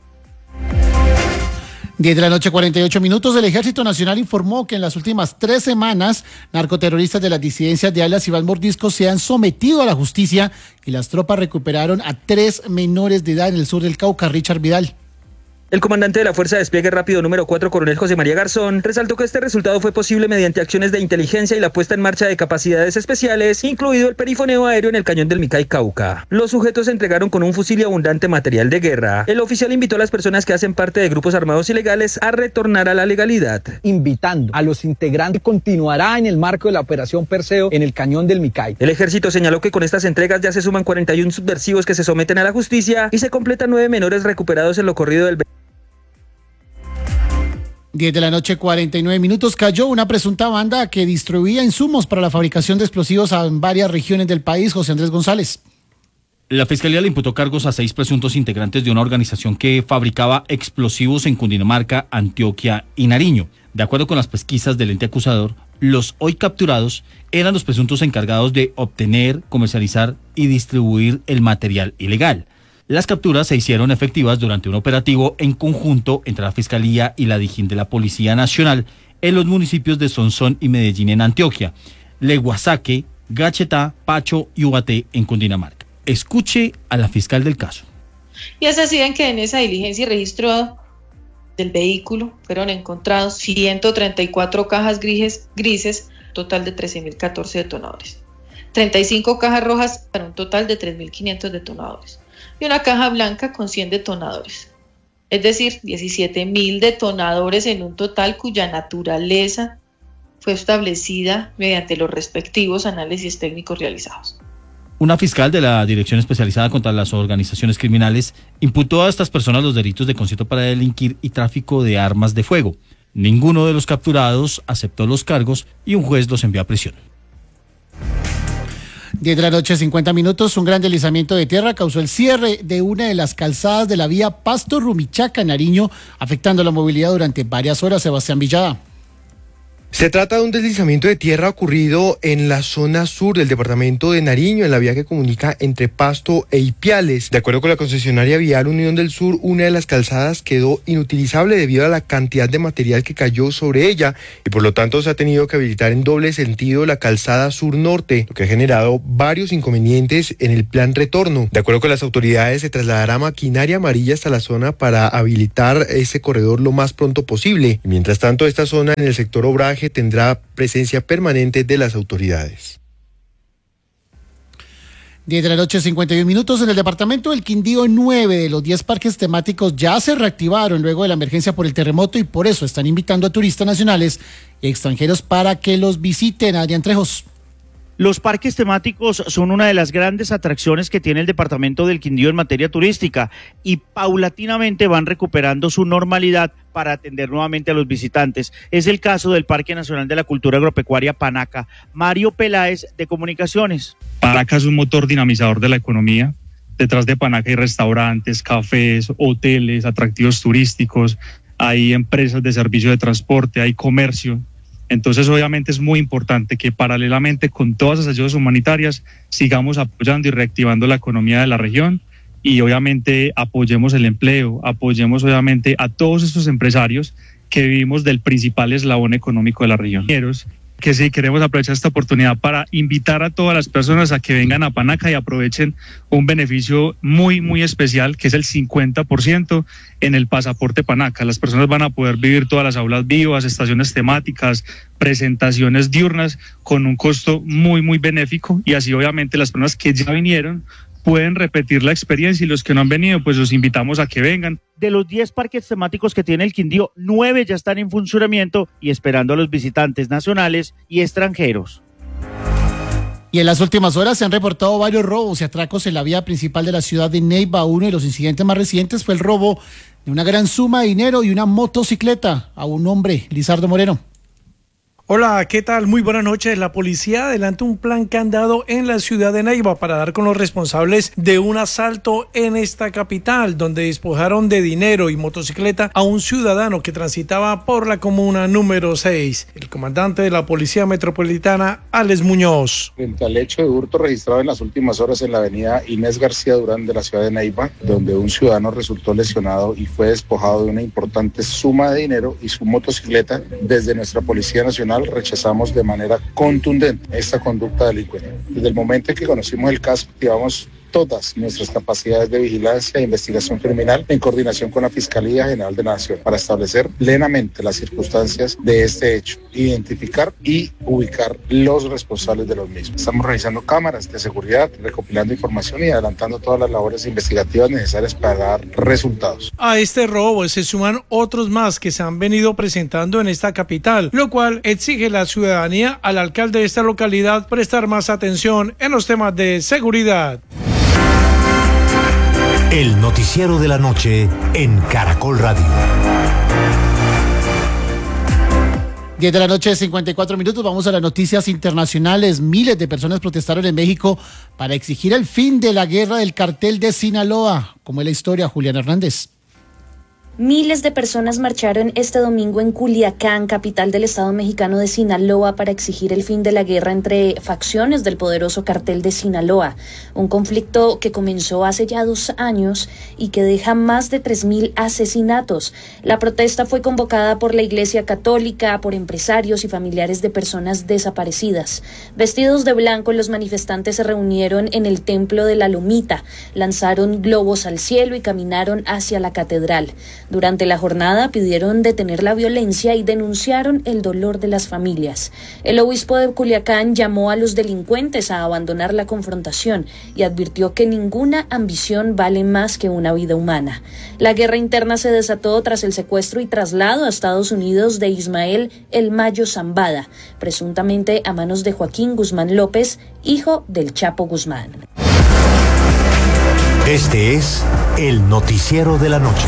diez de la noche, cuarenta y ocho minutos. El Ejército Nacional informó que en las últimas tres semanas narcoterroristas de las disidencias de Alas y Iván Mordisco se han sometido a la justicia y las tropas recuperaron a tres menores de edad en el sur del Cauca. Richard Vidal. El comandante de la Fuerza de Despliegue Rápido número cuatro, coronel José María Garzón, resaltó que este resultado fue posible mediante acciones de inteligencia y la puesta en marcha de capacidades especiales, incluido el perifoneo aéreo en el cañón del Micay Cauca. Los sujetos se entregaron con un fusil y abundante material de guerra. El oficial invitó a las personas que hacen parte de grupos armados ilegales a retornar a la legalidad. Invitando a los integrantes, continuará en el marco de la operación Perseo en el cañón del Micay. El ejército señaló que con estas entregas ya se suman cuarenta y uno subversivos que se someten a la justicia y se completan nueve menores recuperados en lo corrido del diez de la noche, cuarenta y nueve minutos. Cayó una presunta banda que distribuía insumos para la fabricación de explosivos en varias regiones del país. José Andrés González. La Fiscalía le imputó cargos a seis presuntos integrantes de una organización que fabricaba explosivos en Cundinamarca, Antioquia y Nariño. De acuerdo con las pesquisas del ente acusador, los hoy capturados eran los presuntos encargados de obtener, comercializar y distribuir el material ilegal. Las capturas se hicieron efectivas durante un operativo en conjunto entre la Fiscalía y la Dijín de la Policía Nacional en los municipios de Sonsón y Medellín en Antioquia, Leguasaque, Gachetá, Pacho y Ubaté en Cundinamarca. Escuche a la fiscal del caso. Y es así en que en esa diligencia y registro del vehículo fueron encontrados ciento treinta y cuatro cajas grises, grises total de trece mil catorce detonadores, treinta y cinco cajas rojas para un total de tres mil quinientos detonadores. Y una caja blanca con cien detonadores, es decir, diecisiete mil detonadores en un total cuya naturaleza fue establecida mediante los respectivos análisis técnicos realizados. Una fiscal de la Dirección Especializada contra las Organizaciones Criminales imputó a estas personas los delitos de concierto para delinquir y tráfico de armas de fuego. Ninguno de los capturados aceptó los cargos y un juez los envió a prisión. diez de la noche, cincuenta minutos. Un gran deslizamiento de tierra causó el cierre de una de las calzadas de la vía Pasto-Rumichaca, Nariño, afectando la movilidad durante varias horas. Sebastián Villada. Se trata de un deslizamiento de tierra ocurrido en la zona sur del departamento de Nariño, en la vía que comunica entre Pasto e Ipiales. De acuerdo con la concesionaria vial Unión del Sur, una de las calzadas quedó inutilizable debido a la cantidad de material que cayó sobre ella y por lo tanto se ha tenido que habilitar en doble sentido la calzada sur-norte, lo que ha generado varios inconvenientes en el plan retorno. De acuerdo con las autoridades, se trasladará maquinaria amarilla hasta la zona para habilitar ese corredor lo más pronto posible. Y mientras tanto, esta zona en el sector Obraje tendrá presencia permanente de las autoridades. diez de la noche, cincuenta y un minutos. En el departamento del Quindío, nueve de los diez parques temáticos ya se reactivaron luego de la emergencia por el terremoto y por eso están invitando a turistas nacionales y extranjeros para que los visiten. Adrián Trejos. Los parques temáticos son una de las grandes atracciones que tiene el departamento del Quindío en materia turística y paulatinamente van recuperando su normalidad para atender nuevamente a los visitantes. Es el caso del Parque Nacional de la Cultura Agropecuaria Panaca. Mario Peláez, de Comunicaciones. Panaca es un motor dinamizador de la economía. Detrás de Panaca hay restaurantes, cafés, hoteles, atractivos turísticos, hay empresas de servicio de transporte, hay comercio. Entonces, obviamente es muy importante que paralelamente con todas esas ayudas humanitarias sigamos apoyando y reactivando la economía de la región y obviamente apoyemos el empleo, apoyemos obviamente a todos estos empresarios que vivimos del principal eslabón económico de la región. Que sí, queremos aprovechar esta oportunidad para invitar a todas las personas a que vengan a Panaca y aprovechen un beneficio muy, muy especial, que es el cincuenta por ciento en el pasaporte Panaca. Las personas van a poder vivir todas las aulas vivas, estaciones temáticas, presentaciones diurnas, con un costo muy, muy benéfico, y así obviamente las personas que ya vinieron pueden repetir la experiencia y los que no han venido, pues los invitamos a que vengan. De los diez parques temáticos que tiene el Quindío, nueve ya están en funcionamiento y esperando a los visitantes nacionales y extranjeros. Y en las últimas horas se han reportado varios robos y atracos en la vía principal de la ciudad de Neiva. Uno de los incidentes más recientes fue el robo de una gran suma de dinero y una motocicleta a un hombre. Lizardo Moreno. Hola, ¿qué tal? Muy buenas noches. La policía adelanta un plan candado en la ciudad de Neiva para dar con los responsables de un asalto en esta capital, donde despojaron de dinero y motocicleta a un ciudadano que transitaba por la comuna número seis. El comandante de la Policía Metropolitana, Alex Muñoz. Frente al hecho de hurto registrado en las últimas horas en la avenida Inés García Durán de la ciudad de Neiva, donde un ciudadano resultó lesionado y fue despojado de una importante suma de dinero y su motocicleta, desde nuestra Policía Nacional rechazamos de manera contundente esta conducta delincuente. Desde el momento en que conocimos el caso, activamos todas nuestras capacidades de vigilancia e investigación criminal en coordinación con la Fiscalía General de la Nación para establecer plenamente las circunstancias de este hecho, identificar y ubicar los responsables de los mismos. Estamos realizando cámaras de seguridad, recopilando información y adelantando todas las labores investigativas necesarias para dar resultados. A este robo se suman otros más que se han venido presentando en esta capital, lo cual exige la ciudadanía al alcalde de esta localidad prestar más atención en los temas de seguridad. El noticiero de la noche en Caracol Radio. diez de la noche, cincuenta y cuatro minutos. Vamos a las noticias internacionales. Miles de personas protestaron en México para exigir el fin de la guerra del cartel de Sinaloa. ¿Cómo es la historia, Julián Hernández? Miles de personas marcharon este domingo en Culiacán, capital del estado mexicano de Sinaloa, para exigir el fin de la guerra entre facciones del poderoso cartel de Sinaloa, un conflicto que comenzó hace ya dos años y que deja más de tres mil asesinatos. La protesta fue convocada por la Iglesia Católica, por empresarios y familiares de personas desaparecidas. Vestidos de blanco, los manifestantes se reunieron en el Templo de la Lomita, lanzaron globos al cielo y caminaron hacia la catedral. Durante la jornada pidieron detener la violencia y denunciaron el dolor de las familias. El obispo de Culiacán llamó a los delincuentes a abandonar la confrontación y advirtió que ninguna ambición vale más que una vida humana. La guerra interna se desató tras el secuestro y traslado a Estados Unidos de Ismael El Mayo Zambada, presuntamente a manos de Joaquín Guzmán López, hijo del Chapo Guzmán. Este es el noticiero de la noche.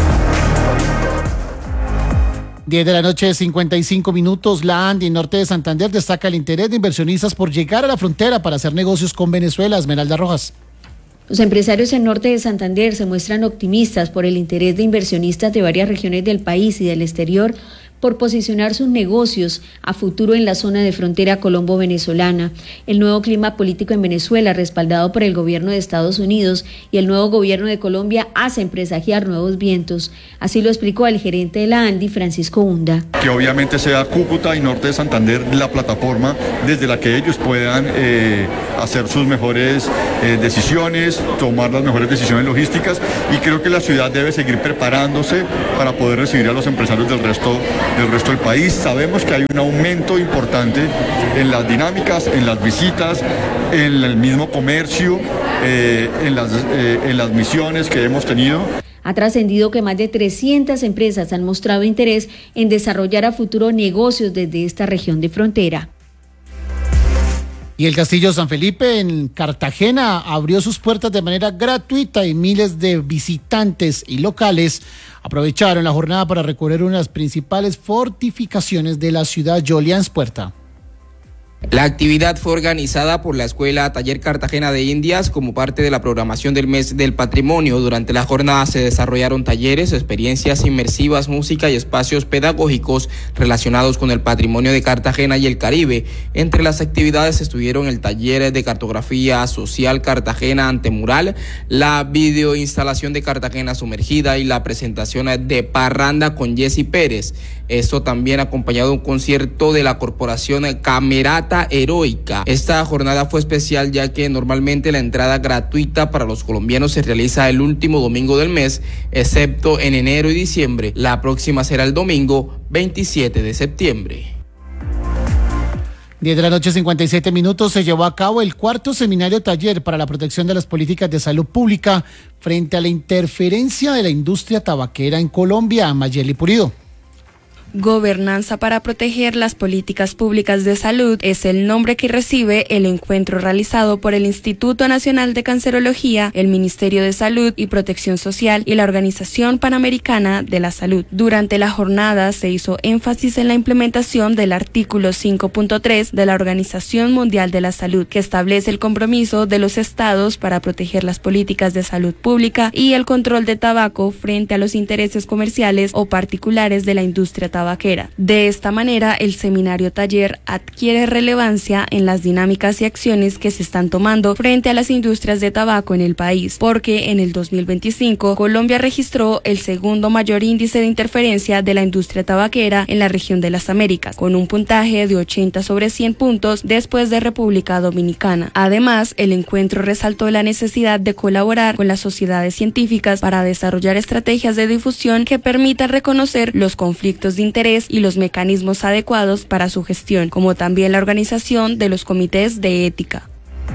diez de la noche, cincuenta y cinco minutos. La ANDI, Norte de Santander, destaca el interés de inversionistas por llegar a la frontera para hacer negocios con Venezuela. Esmeralda Rojas. Los empresarios en Norte de Santander se muestran optimistas por el interés de inversionistas de varias regiones del país y del exterior por posicionar sus negocios a futuro en la zona de frontera colombo-venezolana. El nuevo clima político en Venezuela, respaldado por el gobierno de Estados Unidos y el nuevo gobierno de Colombia, hacen presagiar nuevos vientos. Así lo explicó el gerente de la ANDI, Francisco Hunda. Que obviamente sea Cúcuta y Norte de Santander la plataforma desde la que ellos puedan eh, hacer sus mejores eh, decisiones, tomar las mejores decisiones logísticas, y creo que la ciudad debe seguir preparándose para poder recibir a los empresarios del resto del resto del país. Sabemos que hay un aumento importante en las dinámicas, en las visitas, en el mismo comercio, eh, en, las, eh, en las misiones que hemos tenido. Ha trascendido que más de trescientas empresas han mostrado interés en desarrollar a futuro negocios desde esta región de frontera. Y el Castillo San Felipe en Cartagena abrió sus puertas de manera gratuita y miles de visitantes y locales aprovecharon la jornada para recorrer una de las principales fortificaciones de la ciudad, Jolians Puerta. La actividad fue organizada por la Escuela Taller Cartagena de Indias como parte de la programación del Mes del Patrimonio. Durante la jornada se desarrollaron talleres, experiencias inmersivas, música y espacios pedagógicos relacionados con el patrimonio de Cartagena y el Caribe. Entre las actividades estuvieron el taller de cartografía social Cartagena Antemural, la videoinstalación de Cartagena Sumergida y la presentación de Parranda con Jessy Pérez. Esto también acompañado de un concierto de la corporación Camerata Heroica. Esta jornada fue especial ya que normalmente la entrada gratuita para los colombianos se realiza el último domingo del mes, excepto en enero y diciembre. La próxima será el domingo veintisiete de septiembre. diez de la noche, cincuenta y siete minutos, se llevó a cabo el cuarto seminario taller para la protección de las políticas de salud pública frente a la interferencia de la industria tabaquera en Colombia. Mayeli Pulido. Gobernanza para proteger las políticas públicas de salud es el nombre que recibe el encuentro realizado por el Instituto Nacional de Cancerología, el Ministerio de Salud y Protección Social y la Organización Panamericana de la Salud. Durante la jornada se hizo énfasis en la implementación del artículo cinco punto tres de la Organización Mundial de la Salud, que establece el compromiso de los estados para proteger las políticas de salud pública y el control de tabaco frente a los intereses comerciales o particulares de la industria tabaquera. De esta manera, el seminario taller adquiere relevancia en las dinámicas y acciones que se están tomando frente a las industrias de tabaco en el país, porque en el dos mil veinticinco Colombia registró el segundo mayor índice de interferencia de la industria tabaquera en la región de las Américas, con un puntaje de ochenta sobre cien puntos después de República Dominicana. Además, el encuentro resaltó la necesidad de colaborar con las sociedades científicas para desarrollar estrategias de difusión que permitan reconocer los conflictos de interés y los mecanismos adecuados para su gestión, como también la organización de los comités de ética.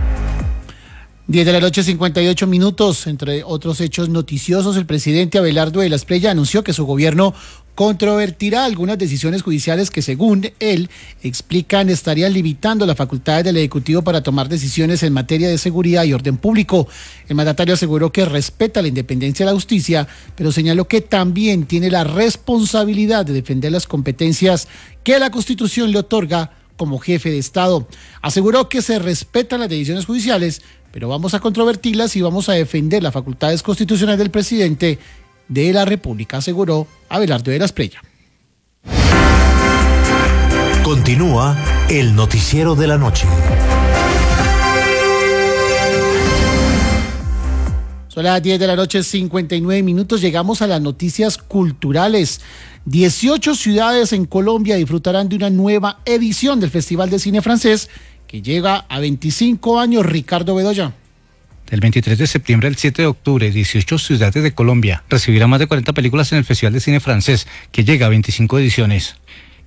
diez de la noche, cincuenta y ocho minutos. Entre otros hechos noticiosos, el presidente Abelardo de la Espriella anunció que su gobierno controvertirá algunas decisiones judiciales que, según él, explican estarían limitando las facultades del Ejecutivo para tomar decisiones en materia de seguridad y orden público. El mandatario aseguró que respeta la independencia de la justicia, pero señaló que también tiene la responsabilidad de defender las competencias que la Constitución le otorga como jefe de Estado. Aseguró que se respetan las decisiones judiciales, pero vamos a controvertirlas y vamos a defender las facultades constitucionales del presidente de la República, aseguró Abelardo de la Espriella. Continúa el noticiero de la noche. Son las diez de la noche, cincuenta y nueve minutos. Llegamos a las noticias culturales. dieciocho ciudades en Colombia disfrutarán de una nueva edición del Festival de Cine Francés que llega a veinticinco años. Ricardo Bedoya. Del veintitrés de septiembre al siete de octubre, dieciocho ciudades de Colombia recibirán más de cuarenta películas en el Festival de Cine Francés, que llega a veinticinco ediciones.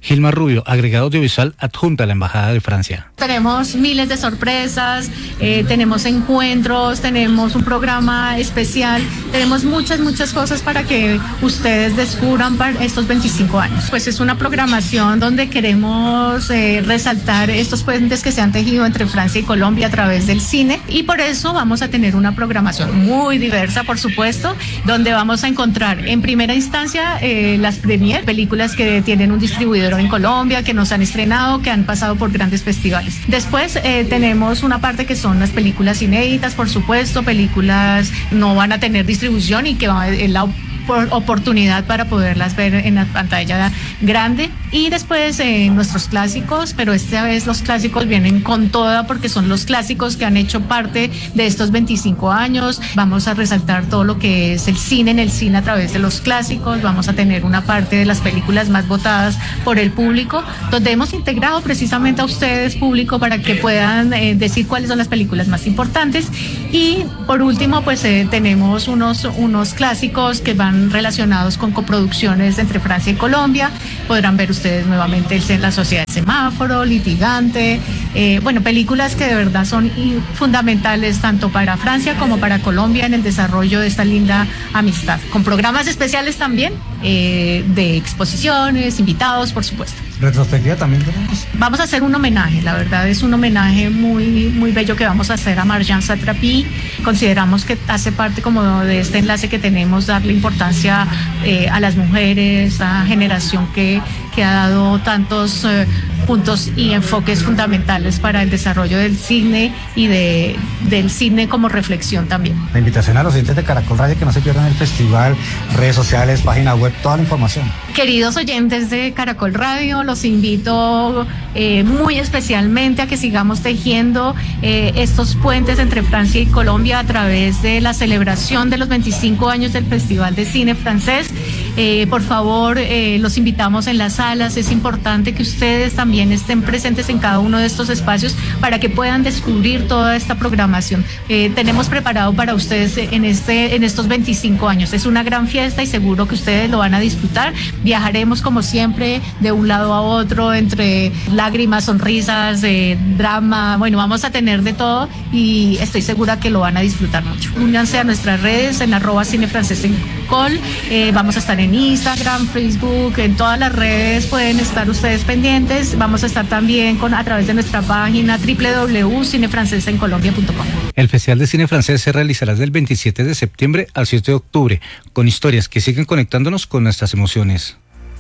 Gilma Rubio, agregado audiovisual adjunta a la Embajada de Francia. Tenemos miles de sorpresas, eh, tenemos encuentros, tenemos un programa especial, tenemos muchas, muchas cosas para que ustedes descubran para estos veinticinco años. Pues es una programación donde queremos eh, resaltar estos puentes que se han tejido entre Francia y Colombia a través del cine, y por eso vamos a tener una programación muy diversa, por supuesto, donde vamos a encontrar en primera instancia eh, las premier, películas que tienen un distribuidor en Colombia, que nos han estrenado, que han pasado por grandes festivales. Después eh, tenemos una parte que son las películas inéditas, por supuesto, películas no van a tener distribución y que va en la por oportunidad para poderlas ver en la pantalla grande. Y después eh, nuestros clásicos, pero esta vez los clásicos vienen con toda, porque son los clásicos que han hecho parte de estos veinticinco años. Vamos a resaltar todo lo que es el cine en el cine a través de los clásicos. Vamos a tener una parte de las películas más votadas por el público, donde hemos integrado precisamente a ustedes, público, para que puedan eh, decir cuáles son las películas más importantes. Y por último, pues eh, tenemos unos, unos clásicos que van relacionados con coproducciones entre Francia y Colombia. Podrán ver ustedes nuevamente La Sociedad de Semáforo, Litigante, eh, bueno, películas que de verdad son fundamentales tanto para Francia como para Colombia en el desarrollo de esta linda amistad, con programas especiales también, eh, de exposiciones, invitados, por supuesto. ¿Retrospectiva también tenemos? Vamos a hacer un homenaje, la verdad es un homenaje muy, muy bello que vamos a hacer a Marjane Satrapi. Consideramos que hace parte como de este enlace que tenemos, darle importancia eh, a las mujeres, a generación que, que ha dado tantos eh, puntos y enfoques fundamentales para el desarrollo del cine y de, del cine como reflexión también. La invitación a los oyentes de Caracol Radio que no se pierdan el festival, redes sociales, página web, toda la información. Queridos oyentes de Caracol Radio, los invito eh, muy especialmente a que sigamos tejiendo eh, estos puentes entre Francia y Colombia a través de la celebración de los veinticinco años del Festival de Cine Francés. Eh, por favor, eh, los invitamos en las salas. Es importante que ustedes también estén presentes en cada uno de estos espacios para que puedan descubrir toda esta programación. Eh, tenemos preparado para ustedes en, este, en estos veinticinco años. Es una gran fiesta y seguro que ustedes lo van a disfrutar. Viajaremos como siempre de un lado a otro entre lágrimas, sonrisas, eh, drama. Bueno, vamos a tener de todo y estoy segura que lo van a disfrutar mucho. Únanse a nuestras redes en arroba Cine Francés en Col. Eh, vamos a estar en Instagram, Facebook, en todas las redes pueden estar ustedes pendientes. Vamos a estar también con, a través de nuestra página doble u doble u doble u punto cine francés en colombia punto com. El Festival de Cine Francés se realizará del veintisiete de septiembre al siete de octubre, con historias que siguen conectándonos con nuestras emociones.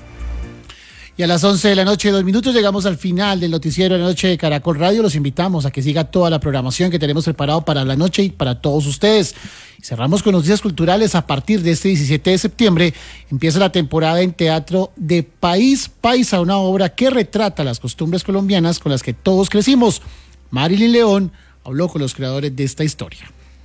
Y a las once de la noche, dos minutos, llegamos al final del noticiero de la noche de Caracol Radio. Los invitamos a que siga toda la programación que tenemos preparado para la noche y para todos ustedes. Y cerramos con noticias culturales. A partir de este diecisiete de septiembre empieza la temporada en teatro de País Paisa, una obra que retrata las costumbres colombianas con las que todos crecimos. Marilyn León habló con los creadores de esta historia.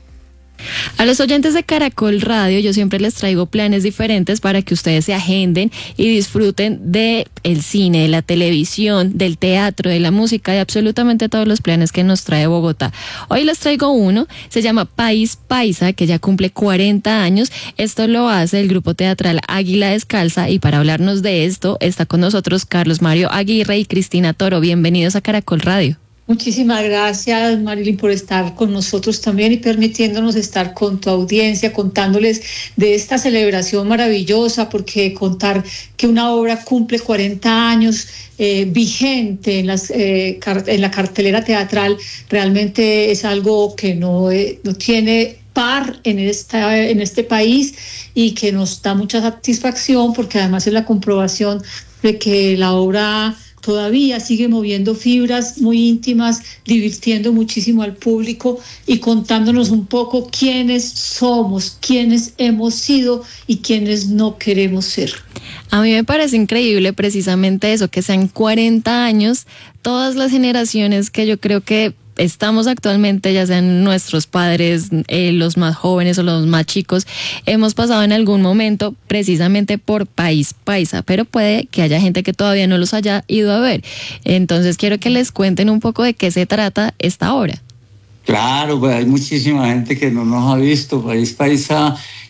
A los oyentes de Caracol Radio yo siempre les traigo planes diferentes para que ustedes se agenden y disfruten de el cine, de la televisión, del teatro, de la música, de absolutamente todos los planes que nos trae Bogotá. Hoy les traigo uno, se llama País Paisa, que ya cumple cuarenta años. Esto lo hace el grupo teatral Águila Descalza, y para hablarnos de esto está con nosotros Carlos Mario Aguirre y Cristina Toro. Bienvenidos a Caracol Radio. Muchísimas gracias, Marilyn, por estar con nosotros también y permitiéndonos estar con tu audiencia, contándoles de esta celebración maravillosa, porque contar que una obra cumple cuarenta años eh, vigente en, las, eh, car- en la cartelera teatral realmente es algo que no, eh, no tiene par en, esta, en este país, y que nos da mucha satisfacción, porque además es la comprobación de que la obra todavía sigue moviendo fibras muy íntimas, divirtiendo muchísimo al público y contándonos un poco quiénes somos, quiénes hemos sido y quiénes no queremos ser. A mí me parece increíble precisamente eso, que sean cuarenta años, todas las generaciones que yo creo que estamos actualmente, ya sean nuestros padres, eh, los más jóvenes o los más chicos, hemos pasado en algún momento precisamente por País Paisa, pero puede que haya gente que todavía no los haya ido a ver. Entonces quiero que les cuenten un poco de qué se trata esta obra. Claro, pues hay muchísima gente que no nos ha visto. País Paisa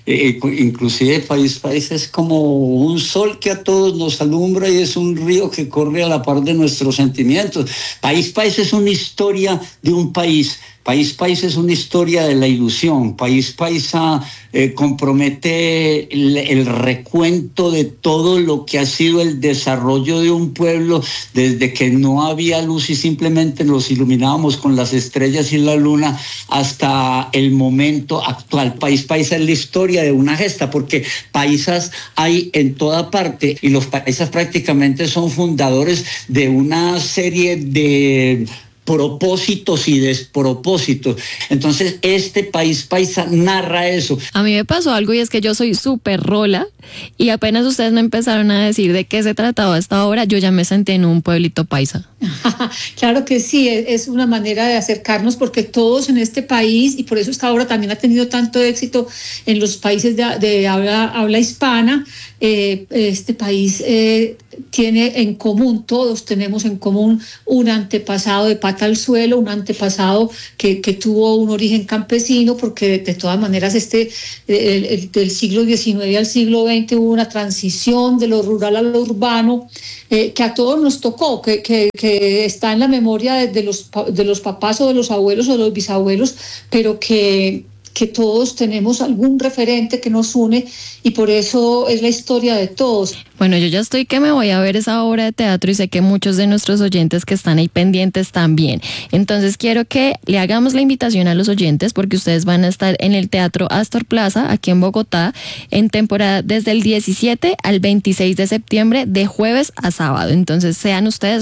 eh, inclusive País País es como un sol que a todos nos alumbra y es un río que corre a la par de nuestros sentimientos. País País es una historia de un país. País País es una historia de la ilusión. País Paisa eh, compromete el, el recuento de todo lo que ha sido el desarrollo de un pueblo desde que no había luz y simplemente nos iluminábamos con las estrellas y la luna hasta el momento actual. País Paisa es la historia de una gesta, porque paisas hay en toda parte y los paisas prácticamente son fundadores de una serie de propósitos y despropósitos. Entonces, este País Paisa narra eso. A mí me pasó algo y es que yo soy súper rola y apenas ustedes me empezaron a decir de qué se trataba esta obra, yo ya me senté en un pueblito paisa. Claro que sí, es una manera de acercarnos porque todos en este país, y por eso esta obra también ha tenido tanto éxito en los países de, de habla, habla hispana, eh, este país eh, tiene en común, todos tenemos en común un antepasado de pata al suelo, un antepasado que, que tuvo un origen campesino, porque de, de todas maneras este el, el, del siglo diecinueve al siglo veinte hubo una transición de lo rural a lo urbano, eh, que a todos nos tocó, que, que, que está en la memoria de, de, los, de los papás o de los abuelos o de los bisabuelos, pero que que todos tenemos algún referente que nos une y por eso es la historia de todos. Bueno, yo ya estoy que me voy a ver esa obra de teatro y sé que muchos de nuestros oyentes que están ahí pendientes también. Entonces quiero que le hagamos la invitación a los oyentes porque ustedes van a estar en el Teatro Astor Plaza, aquí en Bogotá, en temporada desde el diecisiete al veintiséis de septiembre, de jueves a sábado. Entonces sean ustedes